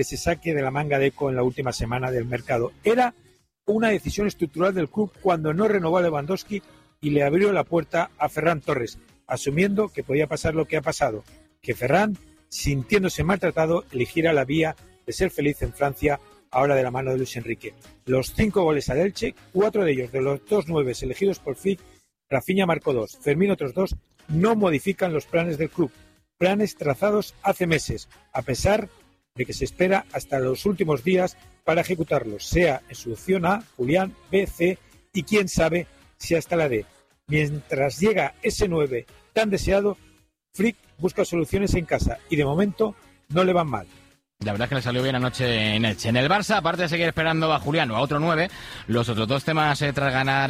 que se saque de la manga Deco en la última semana del mercado. Era una decisión estructural del club cuando no renovó a Lewandowski y le abrió la puerta a Ferran Torres, asumiendo que podía pasar lo que ha pasado, que Ferran, sintiéndose maltratado, eligiera la vía de ser feliz en Francia, ahora de la mano de Luis Enrique. Los 5 goles al Elche, 4 de ellos de los 2 9 elegidos por Flick, Rafinha marcó 2, Fermín otros 2, no modifican los planes del club, planes trazados hace meses, a pesar de que se espera hasta los últimos días para ejecutarlos, sea en su opción A, Julián, B, C y quién sabe si hasta la D. Mientras llega ese 9 tan deseado, Flick busca soluciones en casa y de momento no le van mal. La verdad es que le salió bien anoche en Elche. En el Barça, aparte de seguir esperando a Julián o a otro 9, los otros dos temas tras ganar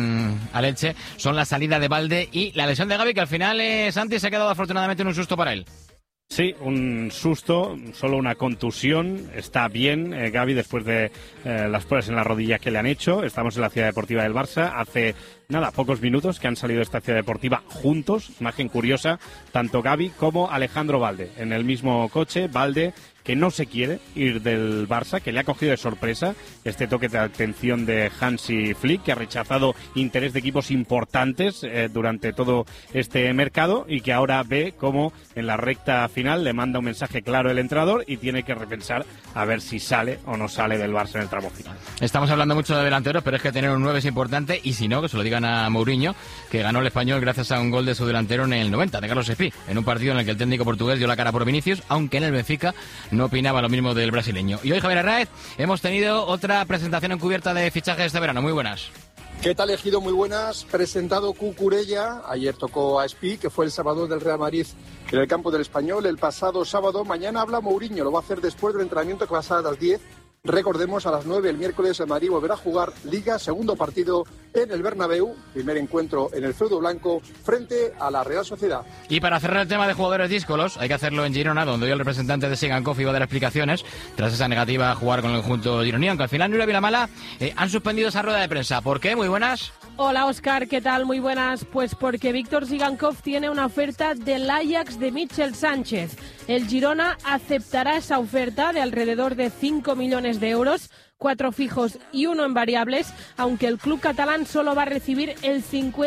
al Elche son la salida de Balde y la lesión de Gavi, que al final Santi se ha quedado afortunadamente en un susto para él. Sí, un susto, solo una contusión. Está bien Gavi después de las pruebas en la rodilla que le han hecho. Estamos en la Ciudad Deportiva del Barça. Hace pocos minutos que han salido de esta Ciudad Deportiva juntos. Imagen curiosa, tanto Gavi como Alejandro Balde en el mismo coche. Balde, que no se quiere ir del Barça, que le ha cogido de sorpresa este toque de atención de Hansi Flick, que ha rechazado interés de equipos importantes durante todo este mercado y que ahora ve cómo en la recta final le manda un mensaje claro el entrenador y tiene que repensar a ver si sale o no sale del Barça en el tramo final. Estamos hablando mucho de delanteros, pero es que tener un 9 es importante y si no, que se lo digan a Mourinho, que ganó el Español gracias a un gol de su delantero en el 90, de Carlos Espí, en un partido en el que el técnico portugués dio la cara por Vinicius, aunque en el Benfica no opinaba lo mismo del brasileño. Y hoy, Javier Arraez, hemos tenido otra presentación encubierta de fichajes este verano. Muy buenas. ¿Qué tal, Ejido? Muy buenas. Presentado Cucurella. Ayer tocó a Espí, que fue el salvador del Real Madrid en el campo del Español el pasado sábado. Mañana habla Mourinho. Lo va a hacer después del entrenamiento que va a ser a las 10. Recordemos, a las 9 el miércoles el Madrid volverá a jugar Liga, segundo partido en el Bernabéu, primer encuentro en el feudo blanco frente a la Real Sociedad. Y para cerrar el tema de jugadores díscolos, hay que hacerlo en Girona, donde hoy el representante de Sigankov iba a dar explicaciones tras esa negativa a jugar con el conjunto gironí, aunque al final Nuria Vilamala han suspendido esa rueda de prensa. ¿Por qué? Muy buenas. Hola, Óscar, ¿qué tal? Muy buenas. Pues porque Víctor Sigankov tiene una oferta del Ajax de Michel Sánchez. El Girona aceptará esa oferta de alrededor de 5 millones de euros, 4 fijos y 1 en variables, aunque el club catalán solo va a recibir el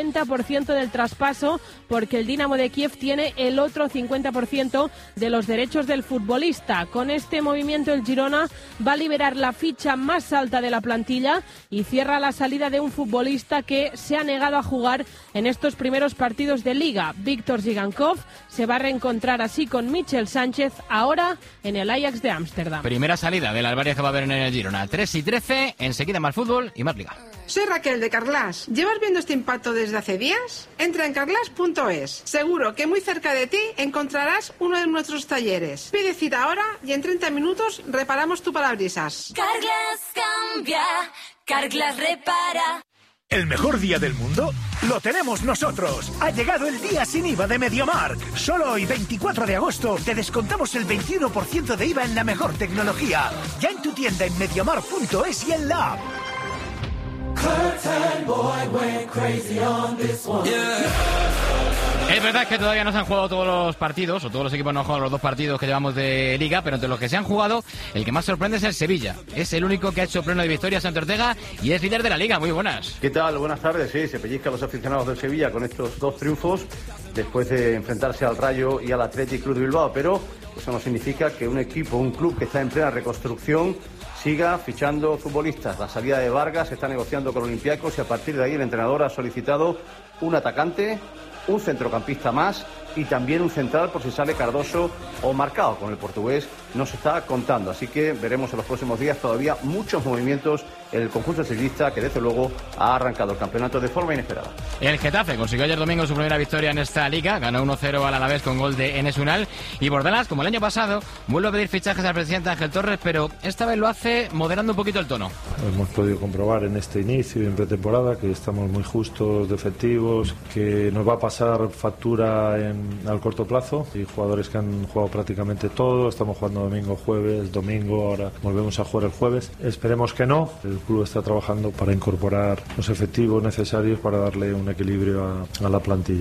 50% del traspaso, porque el Dinamo de Kiev tiene el otro 50% de los derechos del futbolista. Con este movimiento el Girona va a liberar la ficha más alta de la plantilla y cierra la salida de un futbolista que se ha negado a jugar en estos primeros partidos de Liga. Víctor Sigankov se va a reencontrar así con Michel Sánchez, ahora en el Ajax de Ámsterdam. Primera salida de las varias que va a haber en el Girona. 3:13, enseguida más fútbol y más Liga. Soy Raquel de Carglass. ¿Llevas viendo este impacto desde hace días? Entra en carglass.es. Seguro que muy cerca de ti encontrarás uno de nuestros talleres. Pide cita ahora y en 30 minutos reparamos tu parabrisas. Carglass cambia, Carglass repara. ¿El mejor día del mundo? ¡Lo tenemos nosotros! Ha llegado el día sin IVA de MediaMarkt. Solo hoy, 24 de agosto, te descontamos el 21% de IVA en la mejor tecnología. Ya en tu tienda en MediaMarkt.es y en la app. Es verdad que todavía no se han jugado todos los partidos, o todos los equipos no han jugado los 2 partidos que llevamos de Liga, pero entre los que se han jugado, el que más sorprende es el Sevilla. Es el único que ha hecho pleno de victorias ante Ortega y es líder de la Liga. Muy buenas. ¿Qué tal? Buenas tardes. Sí, se pellizcan los aficionados del Sevilla con estos 2 triunfos después de enfrentarse al Rayo y al Athletic Club de Bilbao, pero eso no significa que un equipo, un club que está en plena reconstrucción, siga fichando futbolistas. La salida de Vargas se está negociando con Olympiacos y a partir de ahí el entrenador ha solicitado un atacante, un centrocampista más y también un central por si sale Cardoso o Marcao. Con el portugués no se está contando, así que veremos en los próximos días todavía muchos movimientos en el conjunto sevillista, que desde luego ha arrancado el campeonato de forma inesperada. El Getafe consiguió ayer domingo su primera victoria en esta liga, ganó 1-0 al Alavés con gol de Enes Unal y Bordalas, como el año pasado, vuelve a pedir fichajes al presidente Ángel Torres, pero esta vez lo hace moderando un poquito el tono. Hemos podido comprobar en este inicio y en pretemporada que estamos muy justos de efectivos, que nos va a pasar factura al corto plazo, y jugadores que han jugado prácticamente todo. Estamos jugando domingo, jueves, domingo, ahora volvemos a jugar el jueves. Esperemos que no. El club está trabajando para incorporar los efectivos necesarios para darle un equilibrio a la plantilla.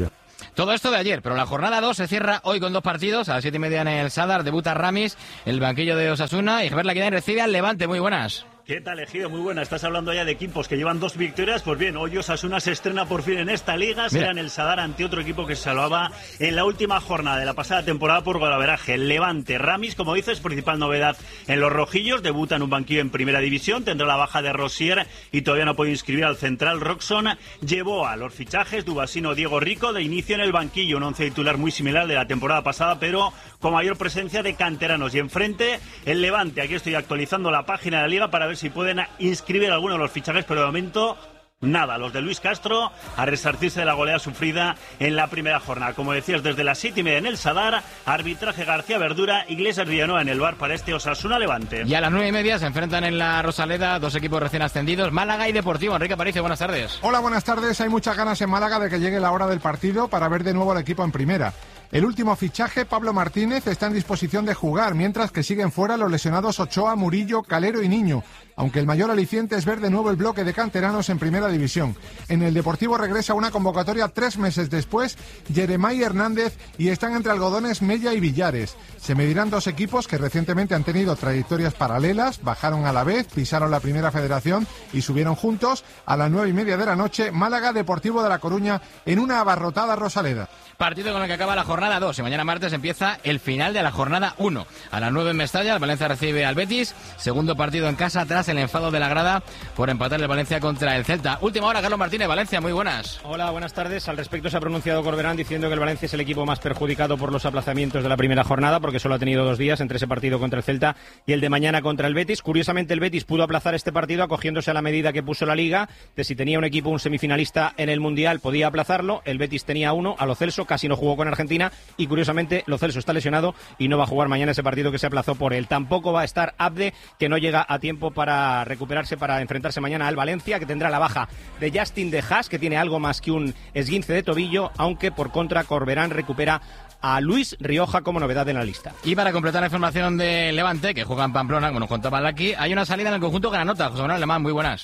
Todo esto de ayer, pero la jornada 2 se cierra hoy con 2 partidos. A las 7:30 en el Sadar debuta Ramis, el banquillo de Osasuna, y Javier Laquidán recibe al Levante. Muy buenas. ¿Qué tal, Ejido? Muy buena. Estás hablando ya de equipos que llevan 2 victorias. Pues bien, hoy Osasuna se estrena por fin en esta liga. Será en el Sadar ante otro equipo que se salvaba en la última jornada de la pasada temporada por golaveraje. El Levante. Ramis, como dices, principal novedad en los rojillos. Debuta en un banquillo en primera división. Tendrá la baja de Rosier y todavía no puede inscribir al central. Roxon llevó a los fichajes Dubasino, Diego Rico de inicio en el banquillo. Un once titular muy similar de la temporada pasada, pero con mayor presencia de canteranos. Y enfrente, el Levante. Aquí estoy actualizando la página de la liga para ver si pueden inscribir alguno de los fichajes, pero de momento nada. Los de Luis Castro a resarcirse de la goleada sufrida en la primera jornada. Como decías, desde las 7:30 en el Sadar, arbitraje García Verdura, Iglesias Villanueva en el bar para este Osasuna Levante. Y a las 9:30 se enfrentan en la Rosaleda 2 equipos recién ascendidos, Málaga y Deportivo. Enrique Aparicio, buenas tardes. Hola, buenas tardes. Hay muchas ganas en Málaga de que llegue la hora del partido para ver de nuevo al equipo en primera. El último fichaje, Pablo Martínez, está en disposición de jugar, mientras que siguen fuera los lesionados Ochoa, Murillo, Calero y Niño, aunque el mayor aliciente es ver de nuevo el bloque de canteranos en primera división. En el Deportivo regresa una convocatoria 3 meses después, Jeremai Hernández, y están entre algodones Mella y Villares. Se medirán 2 equipos que recientemente han tenido trayectorias paralelas, bajaron a la vez, pisaron la primera federación y subieron juntos. A las 9:30 de la noche, Málaga Deportivo de La Coruña en una abarrotada Rosaleda. Partido con el que acaba la jornada 2 y mañana martes empieza el final de la jornada 1. A las 9 en Mestalla, el Valencia recibe al Betis. Segundo partido en casa tras el enfado de la grada por empatar el Valencia contra el Celta. Última hora, Carlos Martínez, Valencia, muy buenas. Hola, buenas tardes. Al respecto se ha pronunciado Corberán diciendo que el Valencia es el equipo más perjudicado por los aplazamientos de la primera jornada, porque solo ha tenido 2 días entre ese partido contra el Celta y el de mañana contra el Betis. Curiosamente, el Betis pudo aplazar este partido acogiéndose a la medida que puso la Liga, de si tenía un equipo, un semifinalista en el Mundial, podía aplazarlo. El Betis tenía uno, a Lo Celso, casi no jugó con Argentina, y curiosamente Lo Celso está lesionado y no va a jugar mañana ese partido que se aplazó por él. Tampoco va a estar Abde, que no llega a tiempo para recuperarse, para enfrentarse mañana al Valencia, que tendrá la baja de Justin de Haas, que tiene algo más que un esguince de tobillo, aunque por contra Corberán recupera a Luis Rioja como novedad en la lista. Y para completar la información de Levante, que juega en Pamplona, como nos contaba aquí, hay una salida en el conjunto Granota. José Manuel Alemán, muy buenas.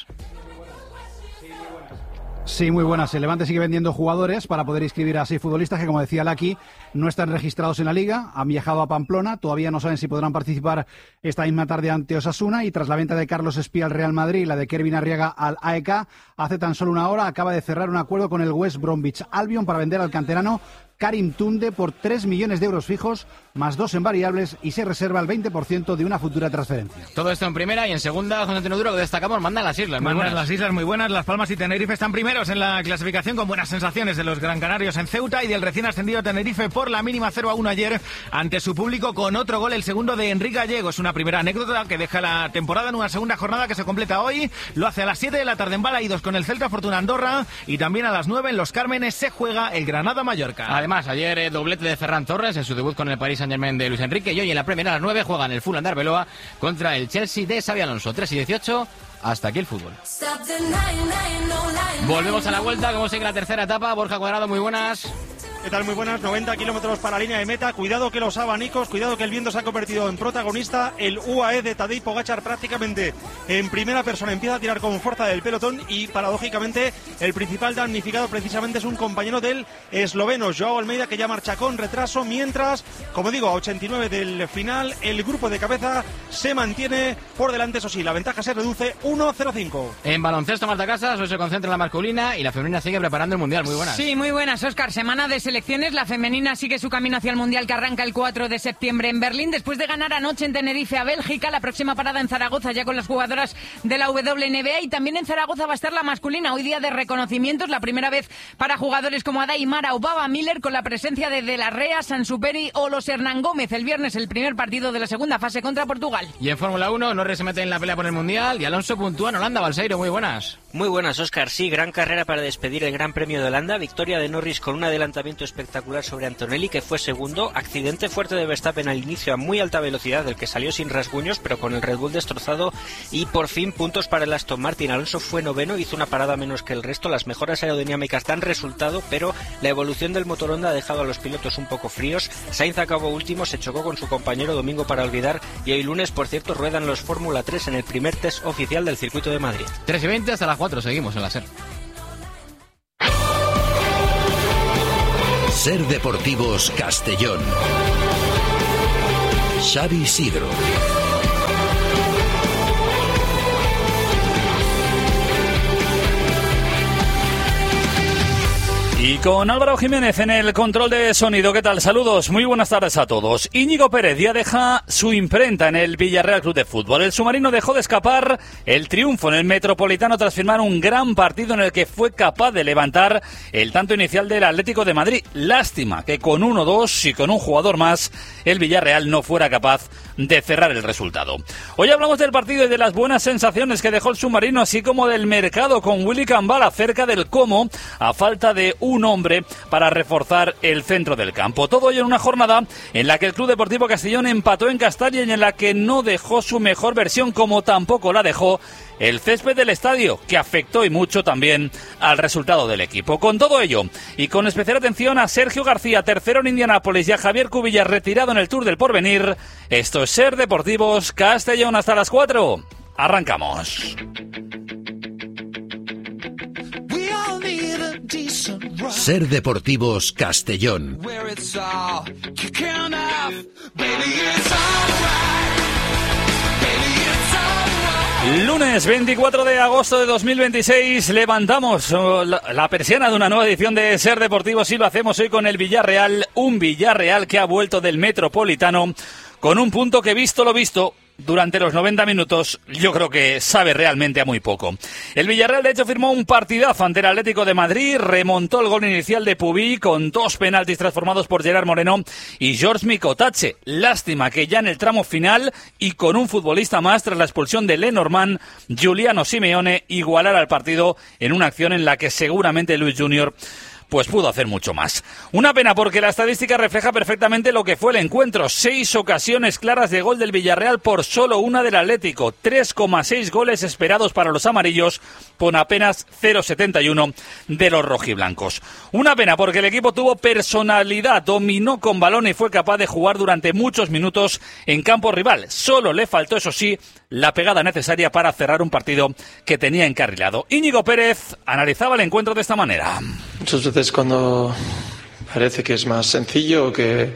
Sí, muy buenas. El Levante sigue vendiendo jugadores para poder inscribir a 6 futbolistas que, como decía Laki, no están registrados en la Liga. Han viajado a Pamplona. Todavía no saben si podrán participar esta misma tarde ante Osasuna. Y tras la venta de Carlos Espía al Real Madrid y la de Kervin Arriaga al AEK, hace tan solo una hora acaba de cerrar un acuerdo con el West Bromwich Albion para vender al canterano Karim Tunde por 3 millones de euros fijos, más 2 en variables, y se reserva el 20% de una futura transferencia. Todo esto en primera, y en segunda, José Antonio Duro, que destacamos, mandan las islas. Mandan las islas muy buenas. Las Palmas y Tenerife están primeros en la clasificación, con buenas sensaciones de los Gran Canarios en Ceuta y del recién ascendido Tenerife por la mínima 0-1 ayer ante su público, con otro gol, el segundo de Enrique Gallego. Es una primera anécdota que deja la temporada en una segunda jornada que se completa hoy. Lo hace a las 7 de la tarde en Balaídos con el Celta Fortuna Andorra, y también a las 9 en Los Cármenes se juega el Granada-Mallorca. Además, ayer doblete de Ferran Torres en su debut con el Paris Saint-Germain de Luis Enrique, y hoy en la Premier a las 9 juegan el Fulham de Arbeloa contra el Chelsea de Xabi Alonso. 3:18, hasta aquí el fútbol. Volvemos a la vuelta, como sigue la tercera etapa. Borja Cuadrado, muy buenas. ¿Qué tal? Muy buenas. 90 kilómetros para la línea de meta. Cuidado que los abanicos, cuidado que el viento se ha convertido en protagonista. El UAE de Tadej Pogačar prácticamente en primera persona empieza a tirar con fuerza del pelotón, y paradójicamente el principal damnificado precisamente es un compañero del esloveno, Joao Almeida, que ya marcha con retraso, mientras, como digo, a 89 del final, el grupo de cabeza se mantiene por delante. Eso sí, la ventaja se reduce 1-0-5. En baloncesto, Marta Casas, hoy se concentra en la masculina y la femenina sigue preparando el Mundial. Muy buenas. Sí, muy buenas, Óscar. Semana de selecciones. La femenina sigue su camino hacia el Mundial, que arranca el 4 de septiembre en Berlín, después de ganar anoche en Tenerife a Bélgica. La próxima parada en Zaragoza, ya con las jugadoras de la WNBA, y también en Zaragoza va a estar la masculina. Hoy día de reconocimientos, la primera vez para jugadores como Adai Mara o Baba Miller, con la presencia de De la Rea, Sansuperi o los Hernán Gómez. El viernes el primer partido de la segunda fase contra Portugal. Y en Fórmula 1, Norris se mete en la pelea por el Mundial y Alonso puntúa en Holanda. Balseiro, muy buenas. Muy buenas, Óscar. Sí, gran carrera para despedir el Gran Premio de Holanda. Victoria de Norris con un adelantamiento espectacular sobre Antonelli, que fue segundo. Accidente fuerte de Verstappen al inicio a muy alta velocidad, del que salió sin rasguños, pero con el Red Bull destrozado. Y por fin puntos para el Aston Martin. Alonso fue noveno, hizo una parada menos que el resto. Las mejoras aerodinámicas dan resultado, pero la evolución del motor Honda ha dejado a los pilotos un poco fríos. Sainz acabó último, se chocó con su compañero domingo para olvidar, y hoy lunes, por cierto, ruedan los Fórmula 3 en el primer test oficial del circuito de Madrid. 3:20 hasta las 4, seguimos en la SER. Ser Deportivos Castellón. Xavi Sigro. Y con Álvaro Jiménez en el control de sonido. ¿Qué tal? Saludos, muy buenas tardes a todos. Íñigo Pérez ya deja su imprenta en el Villarreal Club de Fútbol. El submarino dejó de escapar el triunfo en el Metropolitano tras firmar un gran partido en el que fue capaz de levantar el tanto inicial del Atlético de Madrid. Lástima que con 1-2 y con un jugador más el Villarreal no fuera capaz de cerrar el resultado. Hoy hablamos del partido y de las buenas sensaciones que dejó el submarino, así como del mercado con Willy Cambal acerca del cómo, a falta de un hombre para reforzar el centro del campo. Todo ello en una jornada en la que el Club Deportivo Castellón empató en Castalla y en la que no dejó su mejor versión, como tampoco la dejó el césped del estadio, que afectó y mucho también al resultado del equipo. Con todo ello, y con especial atención a Sergio García, tercero en Indianápolis, y a Javier Cubillas, retirado en el Tour del Porvenir, esto es Ser Deportivos Castellón. Hasta las 4. Arrancamos. Ser Deportivos Castellón. Lunes 24 de agosto de 2026 levantamos la persiana de una nueva edición de Ser Deportivos y lo hacemos hoy con el Villarreal, un Villarreal que ha vuelto del Metropolitano con un punto que, visto lo visto durante los 90 minutos, yo creo que sabe realmente a muy poco. El Villarreal, de hecho, firmó un partidazo ante el Atlético de Madrid, remontó el gol inicial de Pubí con 2 penaltis transformados por Gerard Moreno y George Micotache. Lástima que ya en el tramo final y con un futbolista más tras la expulsión de Lenormand, Giuliano Simeone igualara el partido en una acción en la que seguramente Luis Junior pues pudo hacer mucho más. Una pena porque la estadística refleja perfectamente lo que fue el encuentro. 6 ocasiones claras de gol del Villarreal por solo una del Atlético. 3,6 goles esperados para los amarillos con apenas 0,71 de los rojiblancos. Una pena porque el equipo tuvo personalidad, dominó con balón y fue capaz de jugar durante muchos minutos en campo rival. Solo le faltó, eso sí, la pegada necesaria para cerrar un partido que tenía encarrilado. Íñigo Pérez analizaba el encuentro de esta manera. Muchas veces cuando parece que es más sencillo, que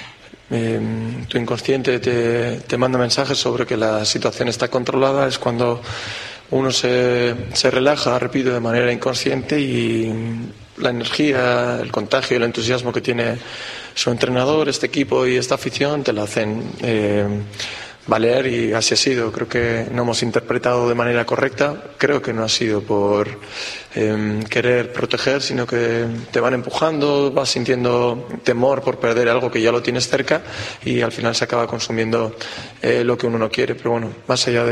tu inconsciente te manda mensajes sobre que la situación está controlada, es cuando uno se relaja, repito, de manera inconsciente, y la energía, el contagio, el entusiasmo que tiene su entrenador, este equipo y esta afición te la hacen valer, y así ha sido. Creo que no hemos interpretado de manera correcta. Creo que no ha sido por querer proteger, sino que te van empujando, vas sintiendo temor por perder algo que ya lo tienes cerca y al final se acaba consumiendo lo que uno no quiere. Pero bueno, más allá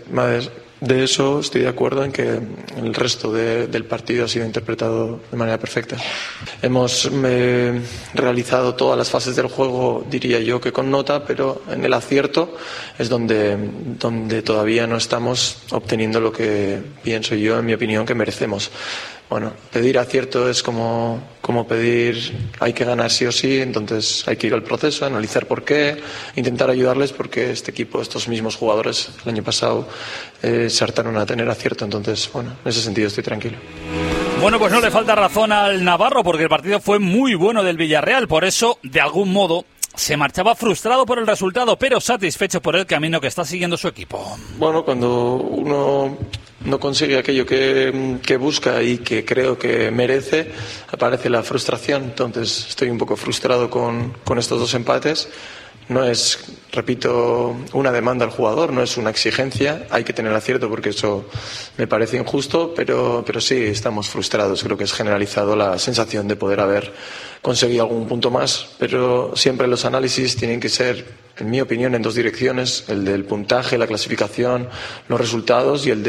de eso, estoy de acuerdo en que el resto del partido ha sido interpretado de manera perfecta. Hemos realizado todas las fases del juego, diría yo que con nota, pero en el acierto es donde todavía no estamos obteniendo lo que pienso yo, en mi opinión, que merecemos. Bueno, pedir acierto es como pedir hay que ganar sí o sí, entonces hay que ir al proceso, analizar por qué, intentar ayudarles, porque este equipo, estos mismos jugadores el año pasado se hartaron a tener acierto, entonces bueno, en ese sentido estoy tranquilo. Bueno, pues no le falta razón al navarro porque el partido fue muy bueno del Villarreal, por eso de algún modo se marchaba frustrado por el resultado, pero satisfecho por el camino que está siguiendo su equipo. Bueno, cuando uno no consigue aquello que busca y que creo que merece, aparece la frustración. Entonces estoy un poco frustrado con estos 2 empates. No es, repito, una demanda al jugador, no es una exigencia, hay que tener acierto porque eso me parece injusto, pero sí estamos frustrados. Creo que es generalizado la sensación de poder haber conseguido algún punto más, pero siempre los análisis tienen que ser, en mi opinión, en 2 direcciones: el del puntaje, la clasificación, los resultados, y el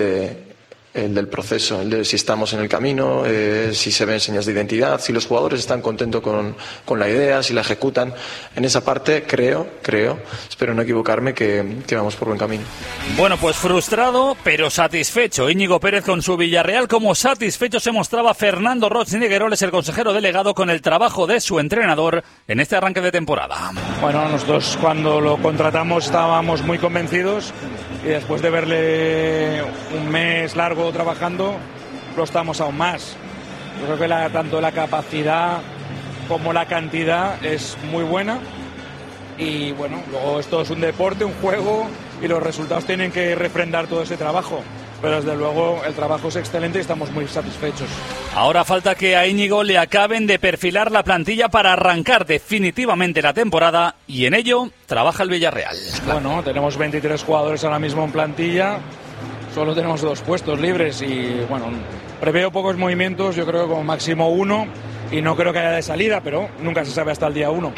del proceso, el de si estamos en el camino, si se ven señas de identidad, si los jugadores están contentos con la idea, si la ejecutan. En esa parte creo, espero no equivocarme, que vamos por buen camino. Bueno, pues frustrado pero satisfecho Íñigo Pérez con su Villarreal, como satisfecho se mostraba Fernando Roch-Nigueroles, el consejero delegado, con el trabajo de su entrenador en este arranque de temporada. Bueno, nosotros cuando lo contratamos estábamos muy convencidos, y después de verle un mes largo trabajando, lo estamos aún más. Yo creo que tanto la capacidad como la cantidad es muy buena. Y bueno, luego esto es un deporte, un juego, y los resultados tienen que refrendar todo ese trabajo. Pero desde luego el trabajo es excelente y estamos muy satisfechos. Ahora falta que a Íñigo le acaben de perfilar la plantilla para arrancar definitivamente la temporada, y en ello trabaja el Villarreal. Bueno, tenemos 23 jugadores ahora mismo en plantilla, solo tenemos 2 puestos libres y bueno, preveo pocos movimientos, yo creo que como máximo 1, y no creo que haya de salida, pero nunca se sabe hasta el día 1.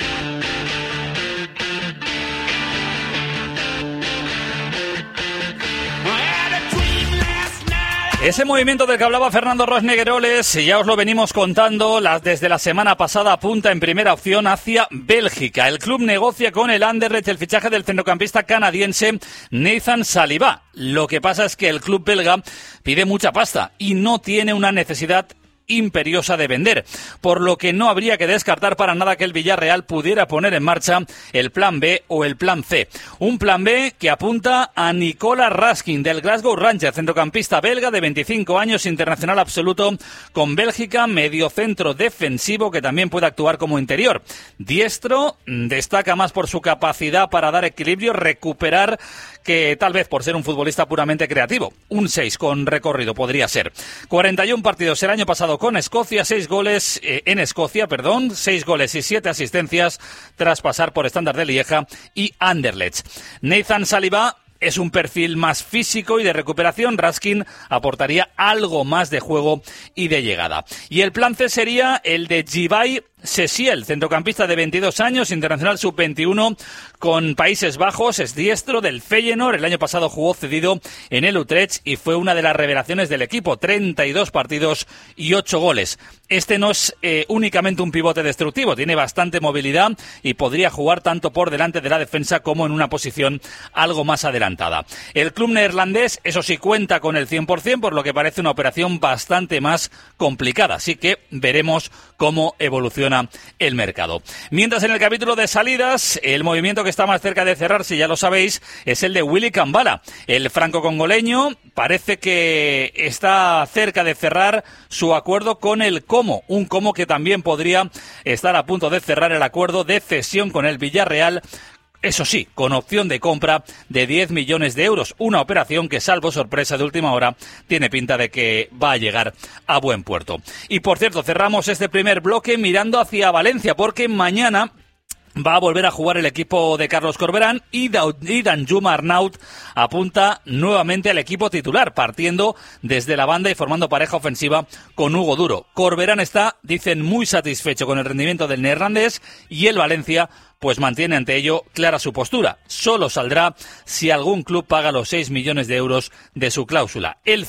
Ese movimiento del que hablaba Fernando Rosnegueroles, ya os lo venimos contando, desde la semana pasada apunta en primera opción hacia Bélgica. El club negocia con el Anderlecht el fichaje del centrocampista canadiense Nathan Saliba. Lo que pasa es que el club belga pide mucha pasta y no tiene una necesidad imperiosa de vender, por lo que no habría que descartar para nada que el Villarreal pudiera poner en marcha el plan B o el plan C. Un plan B que apunta a Nicolas Raskin del Glasgow Rangers, centrocampista belga de 25 años, internacional absoluto con Bélgica, mediocentro defensivo que también puede actuar como interior. Diestro, destaca más por su capacidad para dar equilibrio, recuperar, que tal vez por ser un futbolista puramente creativo. Un 6 con recorrido podría ser. 41 partidos el año pasado con Escocia, 6 goles en Escocia, 6 goles y 7 asistencias tras pasar por Standard de Lieja y Anderlecht. Nathan Saliba es un perfil más físico y de recuperación. Raskin aportaría algo más de juego y de llegada. Y el plan C sería el de Djibai Cessiel, centrocampista de 22 años, internacional sub-21 con Países Bajos, es diestro del Feyenoord. El año pasado jugó cedido en el Utrecht y fue una de las revelaciones del equipo. 32 partidos y 8 goles. Este no es únicamente un pivote destructivo, tiene bastante movilidad y podría jugar tanto por delante de la defensa como en una posición algo más adelantada. El club neerlandés, eso sí, cuenta con el 100%, por lo que parece una operación bastante más complicada. Así que veremos cómo evoluciona el mercado. Mientras en el capítulo de salidas, el movimiento que está más cerca de cerrarse, ya lo sabéis, es el de Willy Kambala. El franco-congoleño parece que está cerca de cerrar su acuerdo con el Como, un Como que también podría estar a punto de cerrar el acuerdo de cesión con el Villarreal. Eso sí, con opción de compra de 10 millones de euros. Una operación que, salvo sorpresa de última hora, tiene pinta de que va a llegar a buen puerto. Y por cierto, cerramos este primer bloque mirando hacia Valencia, porque mañana va a volver a jugar el equipo de Carlos Corberán y Danjuma Arnaut apunta nuevamente al equipo titular, partiendo desde la banda y formando pareja ofensiva con Hugo Duro. Corberán está, dicen, muy satisfecho con el rendimiento del neerlandés y el Valencia pues mantiene ante ello clara su postura. Solo saldrá si algún club paga los 6 millones de euros de su cláusula. El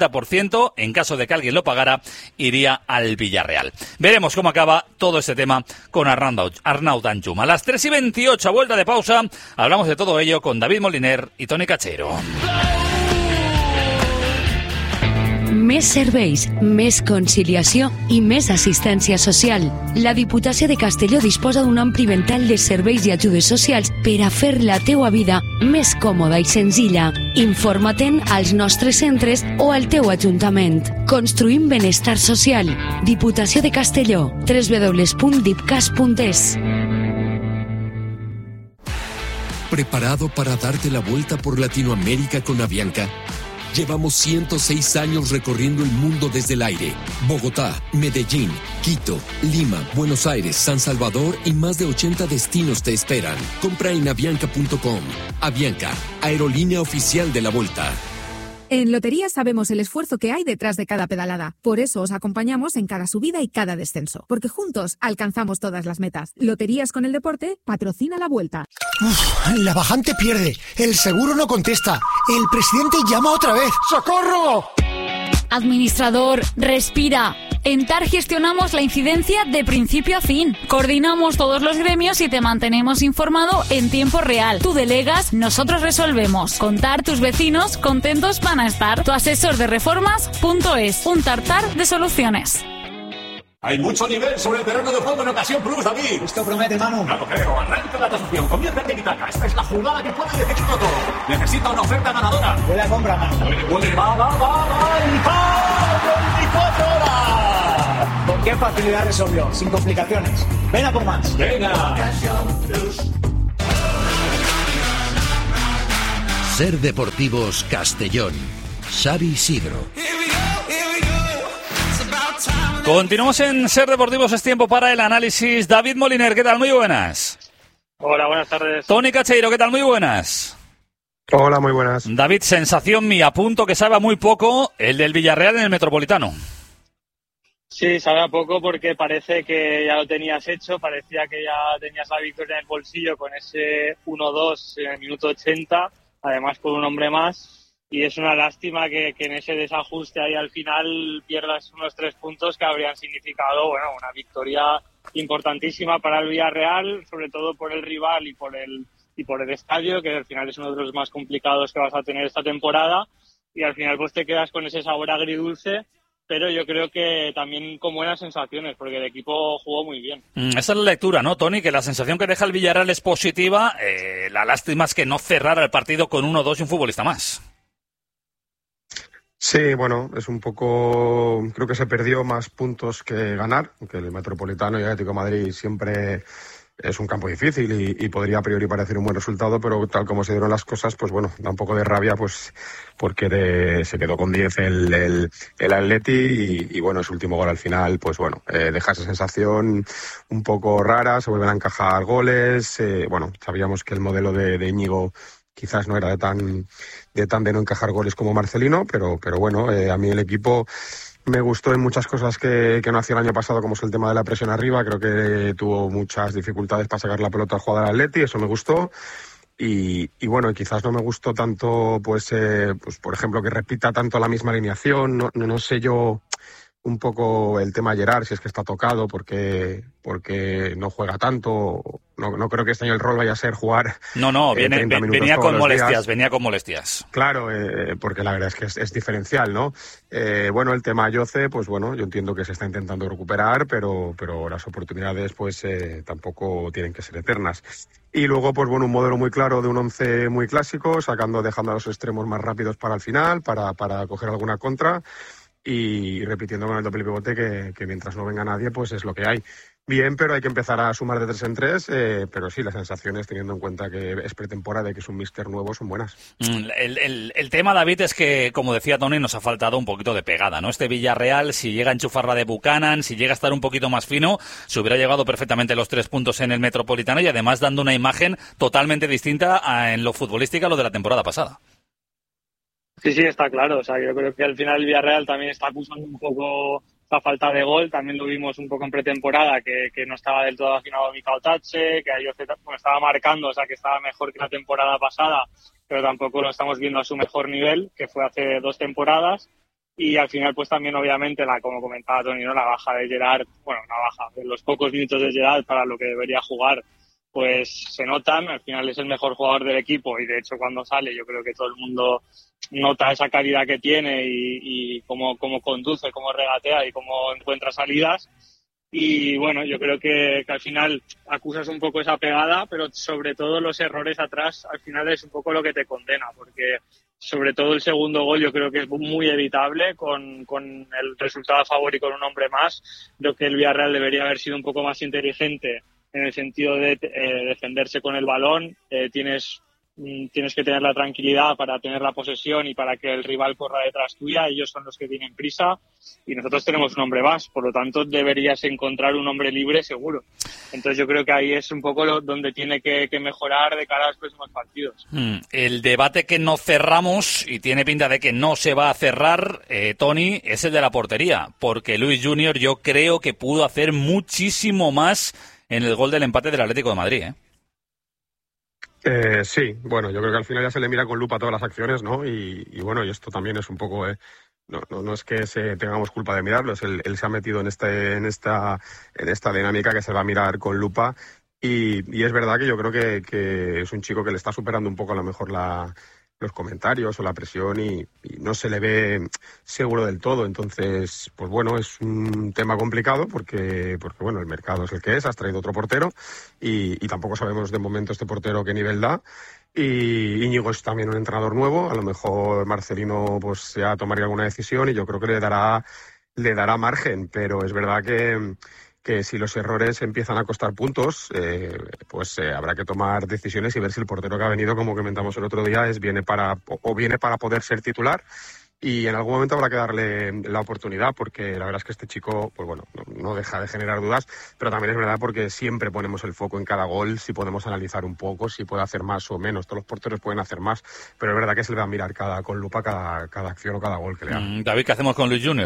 50%, en caso de que alguien lo pagara, iría al Villarreal. Veremos cómo acaba todo este tema con Arnaut Danjuma. A las 3:28, a vuelta de pausa, hablamos de todo ello con David Moliner y Toni Cachero. Més serveis, més conciliació i més assistència social. La Diputació de Castelló disposa d'un ampli ventall de serveis i ajudes socials per a fer la teua vida més còmoda i senzilla. Informa-te'n als nostres centres o al teu ajuntament. Construïm benestar social. Diputació de Castelló. www.dipcas.es. ¿Preparado para darte la vuelta por Latinoamérica con Avianca? Llevamos 106 años recorriendo el mundo desde el aire. Bogotá, Medellín, Quito, Lima, Buenos Aires, San Salvador y más de 80 destinos te esperan. Compra en avianca.com. Avianca, aerolínea oficial de la Volta. En Lotería sabemos el esfuerzo que hay detrás de cada pedalada. Por eso os acompañamos en cada subida y cada descenso. Porque juntos alcanzamos todas las metas. Loterías con el deporte patrocina la Vuelta. La bajante pierde. El seguro no contesta. El presidente llama otra vez. ¡Socorro! Administrador, respira. En TAR gestionamos la incidencia de principio a fin. Coordinamos todos los gremios y te mantenemos informado en tiempo real. Tú delegas, nosotros resolvemos. Con TAR tus vecinos contentos van a estar. Tu asesor de reformas.es. Un tartar de soluciones. Hay mucho nivel sobre el terreno de juego en Ocasión Plus, David. Esto promete, Manu. No lo creo. Arranca la tasación. Comienza el tiki-taka. Esta es la jugada que puede decirlo todo. Necesita una oferta ganadora. Huele a compra, Manu. Huele. Va. ¡24 horas! Qué facilidad resolvió, sin complicaciones. Ven a por más. Venga. Ser Deportivos Castellón. Xavi Isidro. Continuamos en Ser Deportivos, es tiempo para el análisis. David Moliner, ¿qué tal? Muy buenas. Hola, buenas tardes. Toni Cacheiro, ¿qué tal? Muy buenas. Hola, muy buenas. David, sensación mía, punto que sabe muy poco el del Villarreal en el Metropolitano. Sí, sabe a poco porque parece que ya lo tenías hecho, parecía que ya tenías la victoria en el bolsillo con ese 1-2 en el minuto 80, además con un hombre más. Y es una lástima que en ese desajuste ahí al final pierdas unos 3 puntos que habrían significado, bueno, una victoria importantísima para el Villarreal, sobre todo por el rival y por el estadio, que al final es uno de los más complicados que vas a tener esta temporada. Y al final pues te quedas con ese sabor agridulce, pero yo creo que también con buenas sensaciones, porque el equipo jugó muy bien. Esa es la lectura, ¿no, Toni? Que la sensación que deja el Villarreal es positiva. La lástima es que no cerrara el partido con 1-2 y un futbolista más. Sí, bueno, es un poco... Creo que se perdió más puntos que ganar, aunque el Metropolitano y el Atlético de Madrid siempre es un campo difícil y podría a priori parecer un buen resultado, pero tal como se dieron las cosas, pues bueno, da un poco de rabia, pues porque se quedó con 10 el Atleti y bueno, ese último gol al final, pues bueno, deja esa sensación un poco rara, se vuelven a encajar goles, bueno, sabíamos que el modelo de Íñigo quizás no era de no encajar goles como Marcelino, pero bueno, a mí el equipo me gustó en muchas cosas que no hacía el año pasado, como es el tema de la presión arriba. Creo que tuvo muchas dificultades para sacar la pelota al jugador del Atleti, eso me gustó. Y bueno, quizás no me gustó tanto, pues por ejemplo, que repita tanto la misma alineación. No sé yo un poco el tema de Gerard, si es que está tocado, porque no juega tanto. No creo que este año el rol vaya a ser jugar. No, venía con molestias. Claro, porque la verdad es que es diferencial, ¿no? Bueno, el tema Yoce, pues bueno, yo entiendo que se está intentando recuperar, pero las oportunidades pues tampoco tienen que ser eternas. Y luego, pues bueno, un modelo muy claro de un 11 muy clásico, dejando a los extremos más rápidos para el final, para coger alguna contra. Y repitiendo con el doble pivote que mientras no venga nadie, pues es lo que hay. Bien, pero hay que empezar a sumar de 3 en 3, pero sí, las sensaciones, teniendo en cuenta que es pretemporada y que es un míster nuevo, son buenas. El tema, David, es que, como decía Toni, nos ha faltado un poquito de pegada, ¿no? Este Villarreal, si llega a enchufar la de Buchanan, si llega a estar un poquito más fino, se hubiera llegado perfectamente los 3 puntos en el Metropolitano y además dando una imagen totalmente distinta en lo futbolístico a lo de la temporada pasada. Sí, está claro. O sea, yo creo que al final el Villarreal también está acusando un poco la falta de gol. También lo vimos un poco en pretemporada, que no estaba del todo afinado a Mikao Tache, que Ayoce estaba marcando, o sea, que estaba mejor que la temporada pasada, pero tampoco lo estamos viendo a su mejor nivel, que fue hace 2 temporadas. Y al final, pues también, obviamente, como comentaba Toni, ¿no? La baja de Gerard, de los pocos minutos de Gerard para lo que debería jugar, pues se notan. Al final es el mejor jugador del equipo y, de hecho, cuando sale, yo creo que todo el mundo nota esa calidad que tiene y cómo conduce, cómo regatea y cómo encuentra salidas. Y bueno, yo creo que al final acusas un poco esa pegada, pero sobre todo los errores atrás al final es un poco lo que te condena, porque sobre todo el segundo gol yo creo que es muy evitable con el resultado a favor y con un hombre más. Creo que el Villarreal debería haber sido un poco más inteligente en el sentido de defenderse con el balón. Tienes que tener la tranquilidad para tener la posesión y para que el rival corra detrás tuya. Ellos son los que tienen prisa y nosotros tenemos un hombre más, por lo tanto deberías encontrar un hombre libre seguro. Entonces yo creo que ahí es un poco donde tiene que mejorar de cara a los próximos partidos. El debate que no cerramos, y tiene pinta de que no se va a cerrar, Toni, es el de la portería, porque Luis Junior yo creo que pudo hacer muchísimo más en el gol del empate del Atlético de Madrid, Sí, bueno, yo creo que al final ya se le mira con lupa todas las acciones, ¿no? Y bueno, y esto también es un poco... No es que tengamos culpa de mirarlo, él se ha metido en esta dinámica que se va a mirar con lupa y es verdad que yo creo que es un chico que le está superando un poco a lo mejor los comentarios o la presión y no se le ve seguro del todo. Entonces, pues bueno, es un tema complicado porque bueno, el mercado es el que es, has traído otro portero y tampoco sabemos de momento este portero qué nivel da. Y Íñigo es también un entrenador nuevo, a lo mejor Marcelino pues ya tomaría alguna decisión y yo creo que le dará le dará margen, pero es verdad que si los errores empiezan a costar puntos, pues habrá que tomar decisiones y ver si el portero que ha venido, como comentamos el otro día, viene para poder ser titular. Y en algún momento habrá que darle la oportunidad, porque la verdad es que este chico, pues bueno, no deja de generar dudas, pero también es verdad porque siempre ponemos el foco en cada gol, si podemos analizar un poco, si puede hacer más o menos. Todos los porteros pueden hacer más, pero es verdad que se le va a mirar con lupa cada acción o cada gol que le haga. David, ¿qué hacemos con Luis Junior?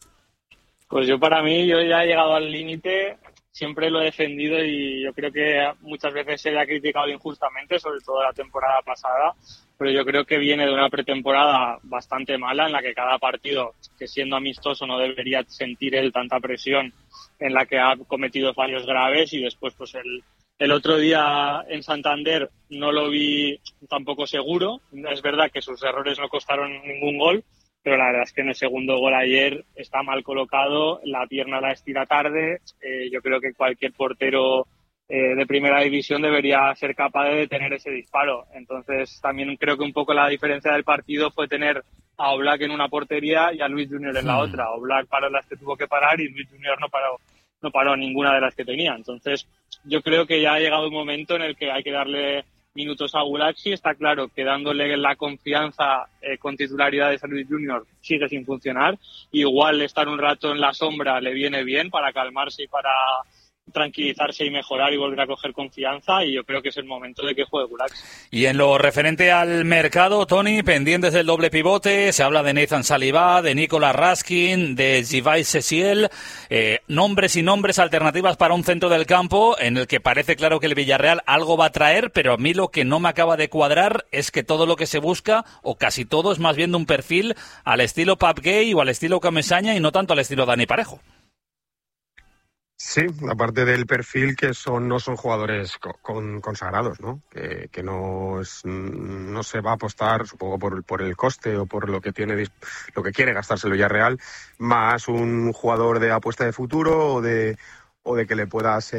Pues para mí, yo ya he llegado al límite, siempre lo he defendido y yo creo que muchas veces se le ha criticado injustamente, sobre todo la temporada pasada, pero yo creo que viene de una pretemporada bastante mala en la que cada partido, que siendo amistoso no debería sentir él tanta presión, en la que ha cometido fallos graves, y después pues el otro día en Santander no lo vi tampoco seguro. Es verdad que sus errores no costaron ningún gol, pero la verdad es que en el segundo gol ayer está mal colocado, la pierna la estira tarde. Yo creo que cualquier portero de primera división debería ser capaz de detener ese disparo. Entonces también creo que un poco la diferencia del partido fue tener a Oblak en una portería y a Luis Junior en la otra. Oblak paró las que tuvo que parar y Luis Junior no paró ninguna de las que tenía. Entonces yo creo que ya ha llegado un momento en el que hay que darle minutos a Gulaxi. Está claro que dándole la confianza con titularidades a Luis Junior sigue sin funcionar. Igual estar un rato en la sombra le viene bien para calmarse y para tranquilizarse y mejorar y volver a coger confianza, y yo creo que es el momento de que juegue Gulaxi. Y en lo referente al mercado, Tony, pendientes del doble pivote, se habla de Nathan Saliba, de Nicolas Raskin, de Zivay Ceciel, nombres y nombres, alternativas para un centro del campo en el que parece claro que el Villarreal algo va a traer, pero a mí lo que no me acaba de cuadrar es que todo lo que se busca, o casi todo, es más bien de un perfil al estilo Pape Gueye o al estilo Comesaña y no tanto al estilo Dani Parejo. Sí, aparte del perfil que no son jugadores consagrados, ¿no? Que no se va a apostar, supongo, por el coste o por lo que quiere gastarse el Villarreal, más un jugador de apuesta de futuro o de que le puedas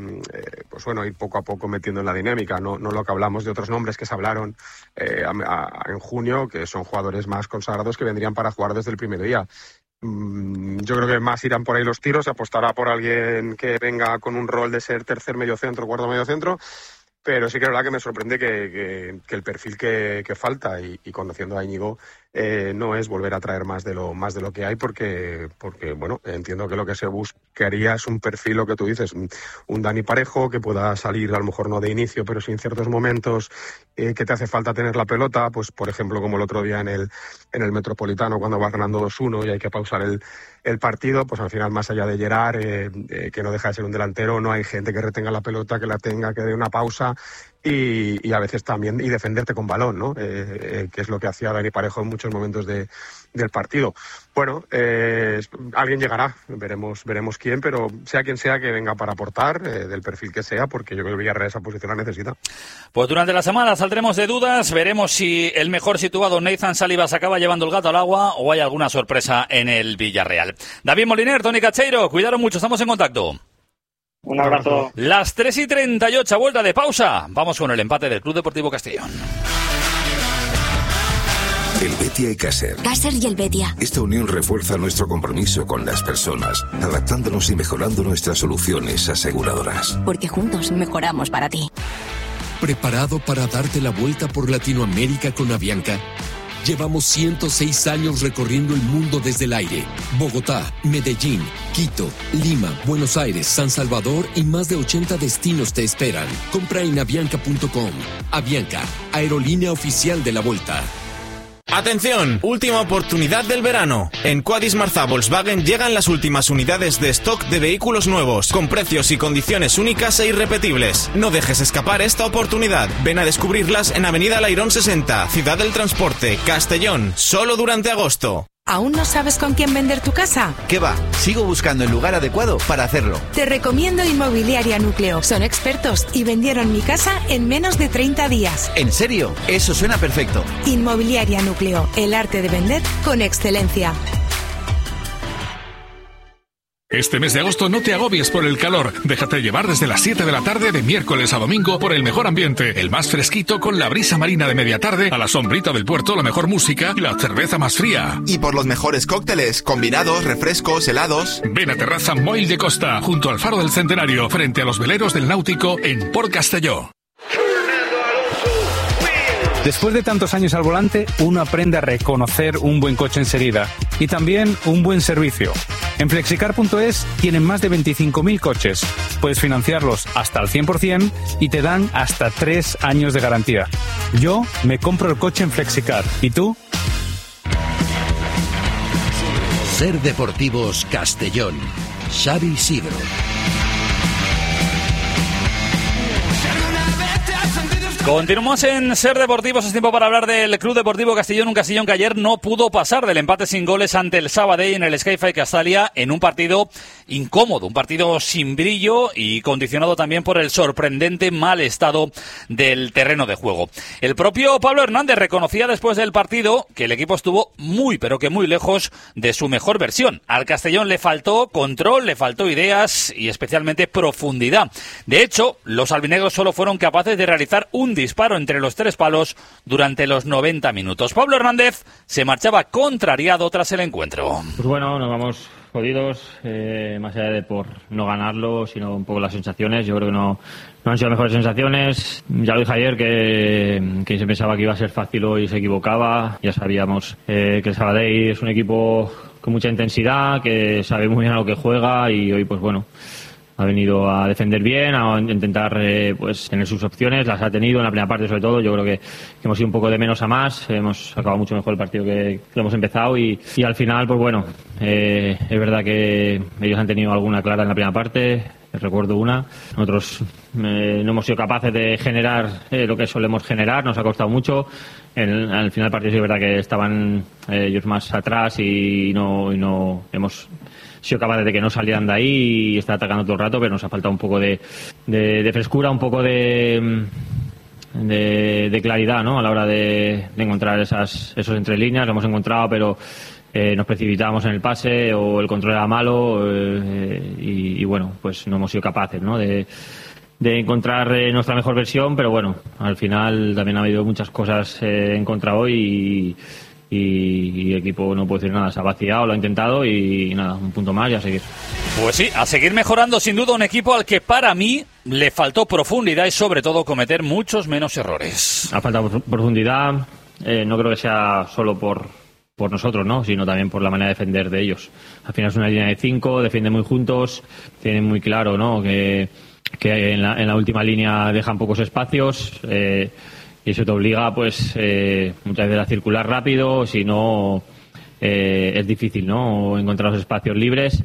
ir poco a poco metiendo en la dinámica, no lo que hablamos de otros nombres que se hablaron en junio, que son jugadores más consagrados que vendrían para jugar desde el primer día. Yo creo que más irán por ahí los tiros, se apostará por alguien que venga con un rol de ser tercer mediocentro, cuarto mediocentro, pero sí que es verdad que me sorprende que el perfil que falta, y conociendo a Íñigo, no es volver a traer más de lo que hay, porque bueno, entiendo que lo que se buscaría es un perfil, lo que tú dices, un Dani Parejo que pueda salir, a lo mejor no de inicio, pero sí en ciertos momentos que te hace falta tener la pelota, pues por ejemplo como el otro día en el Metropolitano, cuando vas ganando 2-1 y hay que pausar el partido, pues al final, más allá de Gerard, que no deja de ser un delantero, no hay gente que retenga la pelota, que la tenga, que dé una pausa y a veces también y defenderte con balón, ¿no? Que es lo que hacía Dani Parejo en muchos momentos del partido. Bueno, alguien llegará, veremos quién, pero sea quien sea que venga para aportar, del perfil que sea, porque yo creo que el Villarreal esa posición la necesita. Pues durante la semana saldremos de dudas, veremos si el mejor situado Nathan Saliba se acaba llevando el gato al agua o hay alguna sorpresa en el Villarreal. David Moliner, Tony Cacheiro, cuidaros mucho, estamos en contacto. Un abrazo. Las 3:38, vuelta de pausa. Vamos con el empate del Club Deportivo Castellón. El Betia y Caser. Caser y el Betia. Esta unión refuerza nuestro compromiso con las personas, adaptándonos y mejorando nuestras soluciones aseguradoras. Porque juntos mejoramos para ti. ¿Preparado para darte la vuelta por Latinoamérica con Avianca? Llevamos 106 años recorriendo el mundo desde el aire. Bogotá, Medellín, Quito, Lima, Buenos Aires, San Salvador y más de 80 destinos te esperan. Compra en avianca.com. Avianca, aerolínea oficial de la Volta. Atención, última oportunidad del verano. En Quadis Marza Volkswagen llegan las últimas unidades de stock de vehículos nuevos, con precios y condiciones únicas e irrepetibles. No dejes escapar esta oportunidad. Ven a descubrirlas en Avenida Lairón 60, Ciudad del Transporte, Castellón, solo durante agosto. ¿Aún no sabes con quién vender tu casa? ¿Qué va? Sigo buscando el lugar adecuado para hacerlo. Te recomiendo Inmobiliaria Núcleo. Son expertos y vendieron mi casa en menos de 30 días. ¿En serio? Eso suena perfecto. Inmobiliaria Núcleo. El arte de vender con excelencia. Este mes de agosto no te agobies por el calor. Déjate llevar desde las 7 de la tarde de miércoles a domingo por el mejor ambiente, el más fresquito con la brisa marina de media tarde, a la sombrita del puerto, la mejor música y la cerveza más fría. Y por los mejores cócteles, combinados, refrescos, helados. Ven a Terraza Moll de Costa, junto al Faro del Centenario, frente a los veleros del Náutico en Port Castelló. Después de tantos años al volante, uno aprende a reconocer un buen coche enseguida y también un buen servicio. En Flexicar.es tienen más de 25.000 coches. Puedes financiarlos hasta al 100% y te dan hasta 3 años de garantía. Yo me compro el coche en Flexicar. ¿Y tú? Ser Deportivos Castellón. Xavi Sidro. Continuamos en Ser Deportivos. Es tiempo para hablar del Club Deportivo Castellón, un Castellón que ayer no pudo pasar del empate sin goles ante el Sabadell en el Sky-Fi Castalia en un partido incómodo, un partido sin brillo y condicionado también por el sorprendente mal estado del terreno de juego. El propio Pablo Hernández reconocía después del partido que el equipo estuvo muy, pero que muy lejos de su mejor versión. Al Castellón le faltó control, le faltó ideas y especialmente profundidad. De hecho, los albinegros solo fueron capaces de realizar un disparo entre los 3 palos durante los 90 minutos. Pablo Hernández se marchaba contrariado tras el encuentro. Pues bueno, nos vamos jodidos, más allá de por no ganarlo, sino un poco las sensaciones. Yo creo que no han sido mejores sensaciones. Ya lo dije ayer que se pensaba que iba a ser fácil y se equivocaba. Ya sabíamos que el Sabadell es un equipo con mucha intensidad, que sabe muy bien a lo que juega y hoy pues bueno, ha venido a defender bien, a intentar pues tener sus opciones, las ha tenido en la primera parte sobre todo. Yo creo que hemos ido un poco de menos a más, hemos acabado mucho mejor el partido que lo hemos empezado y al final pues bueno, es verdad que ellos han tenido alguna clara en la primera parte, recuerdo una, nosotros no hemos sido capaces de generar lo que solemos generar, nos ha costado mucho. Al final del partido sí es verdad que estaban ellos más atrás y no hemos sido capaces de que no salieran de ahí y está atacando todo el rato, pero nos ha faltado un poco de frescura, un poco de claridad, ¿no? A la hora de encontrar esos entre líneas. Lo hemos encontrado, pero nos precipitábamos en el pase o el control era malo y bueno, pues no hemos sido capaces, ¿no? de encontrar nuestra mejor versión, pero bueno, al final también ha habido muchas cosas en contra hoy y el equipo, no puedo decir nada, se ha vaciado, lo ha intentado y nada, un punto más y a seguir. Pues sí, a seguir mejorando, sin duda un equipo al que para mí le faltó profundidad y sobre todo cometer muchos menos errores. Ha faltado profundidad, no creo que sea solo por nosotros, ¿no? Sino también por la manera de defender de ellos. Al final es una línea de 5, defienden muy juntos, tienen muy claro, ¿no? Que en la última línea dejan pocos espacios y eso te obliga pues muchas veces a circular rápido, si no es difícil, ¿no? Encontrar los espacios libres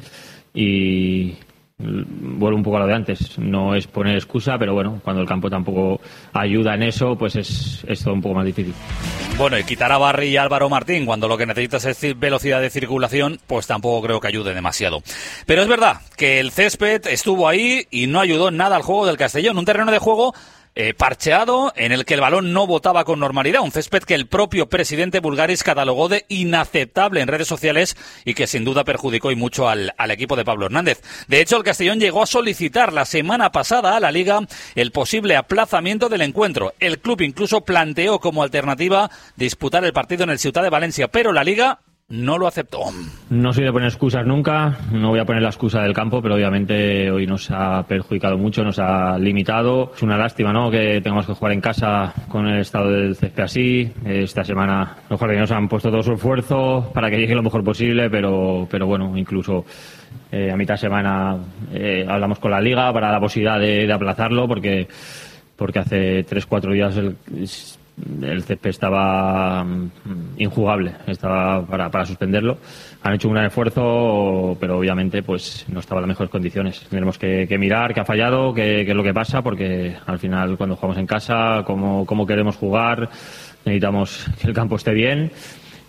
y vuelvo un poco a lo de antes, no es poner excusa, pero bueno, cuando el campo tampoco ayuda en eso, pues es todo un poco más difícil. Bueno, y quitar a Barry y Álvaro Martín cuando lo que necesitas es velocidad de circulación, pues tampoco creo que ayude demasiado. Pero es verdad que el césped estuvo ahí y no ayudó en nada al juego del Castellón, un terreno de juego parcheado en el que el balón no botaba con normalidad, un césped que el propio presidente Bulgaris catalogó de inaceptable en redes sociales y que sin duda perjudicó y mucho al equipo de Pablo Hernández. De hecho, el Castellón llegó a solicitar la semana pasada a la Liga el posible aplazamiento del encuentro. El club incluso planteó como alternativa disputar el partido en el Ciutat de Valencia, pero la Liga no lo aceptó. No soy de poner excusas nunca, no voy a poner la excusa del campo, pero obviamente hoy nos ha perjudicado mucho, nos ha limitado. Es una lástima, ¿no?, que tengamos que jugar en casa con el estado del césped así. Esta semana los jugadores han puesto todo su esfuerzo para que llegue lo mejor posible, pero bueno, incluso a mitad de semana hablamos con la Liga para la posibilidad de aplazarlo, porque hace 3-4 días el césped estaba injugable, estaba para suspenderlo. Han hecho un gran esfuerzo, pero obviamente pues no estaba en las mejores condiciones. Tenemos que mirar qué ha fallado, qué es lo que pasa, porque al final cuando jugamos en casa, cómo queremos jugar, necesitamos que el campo esté bien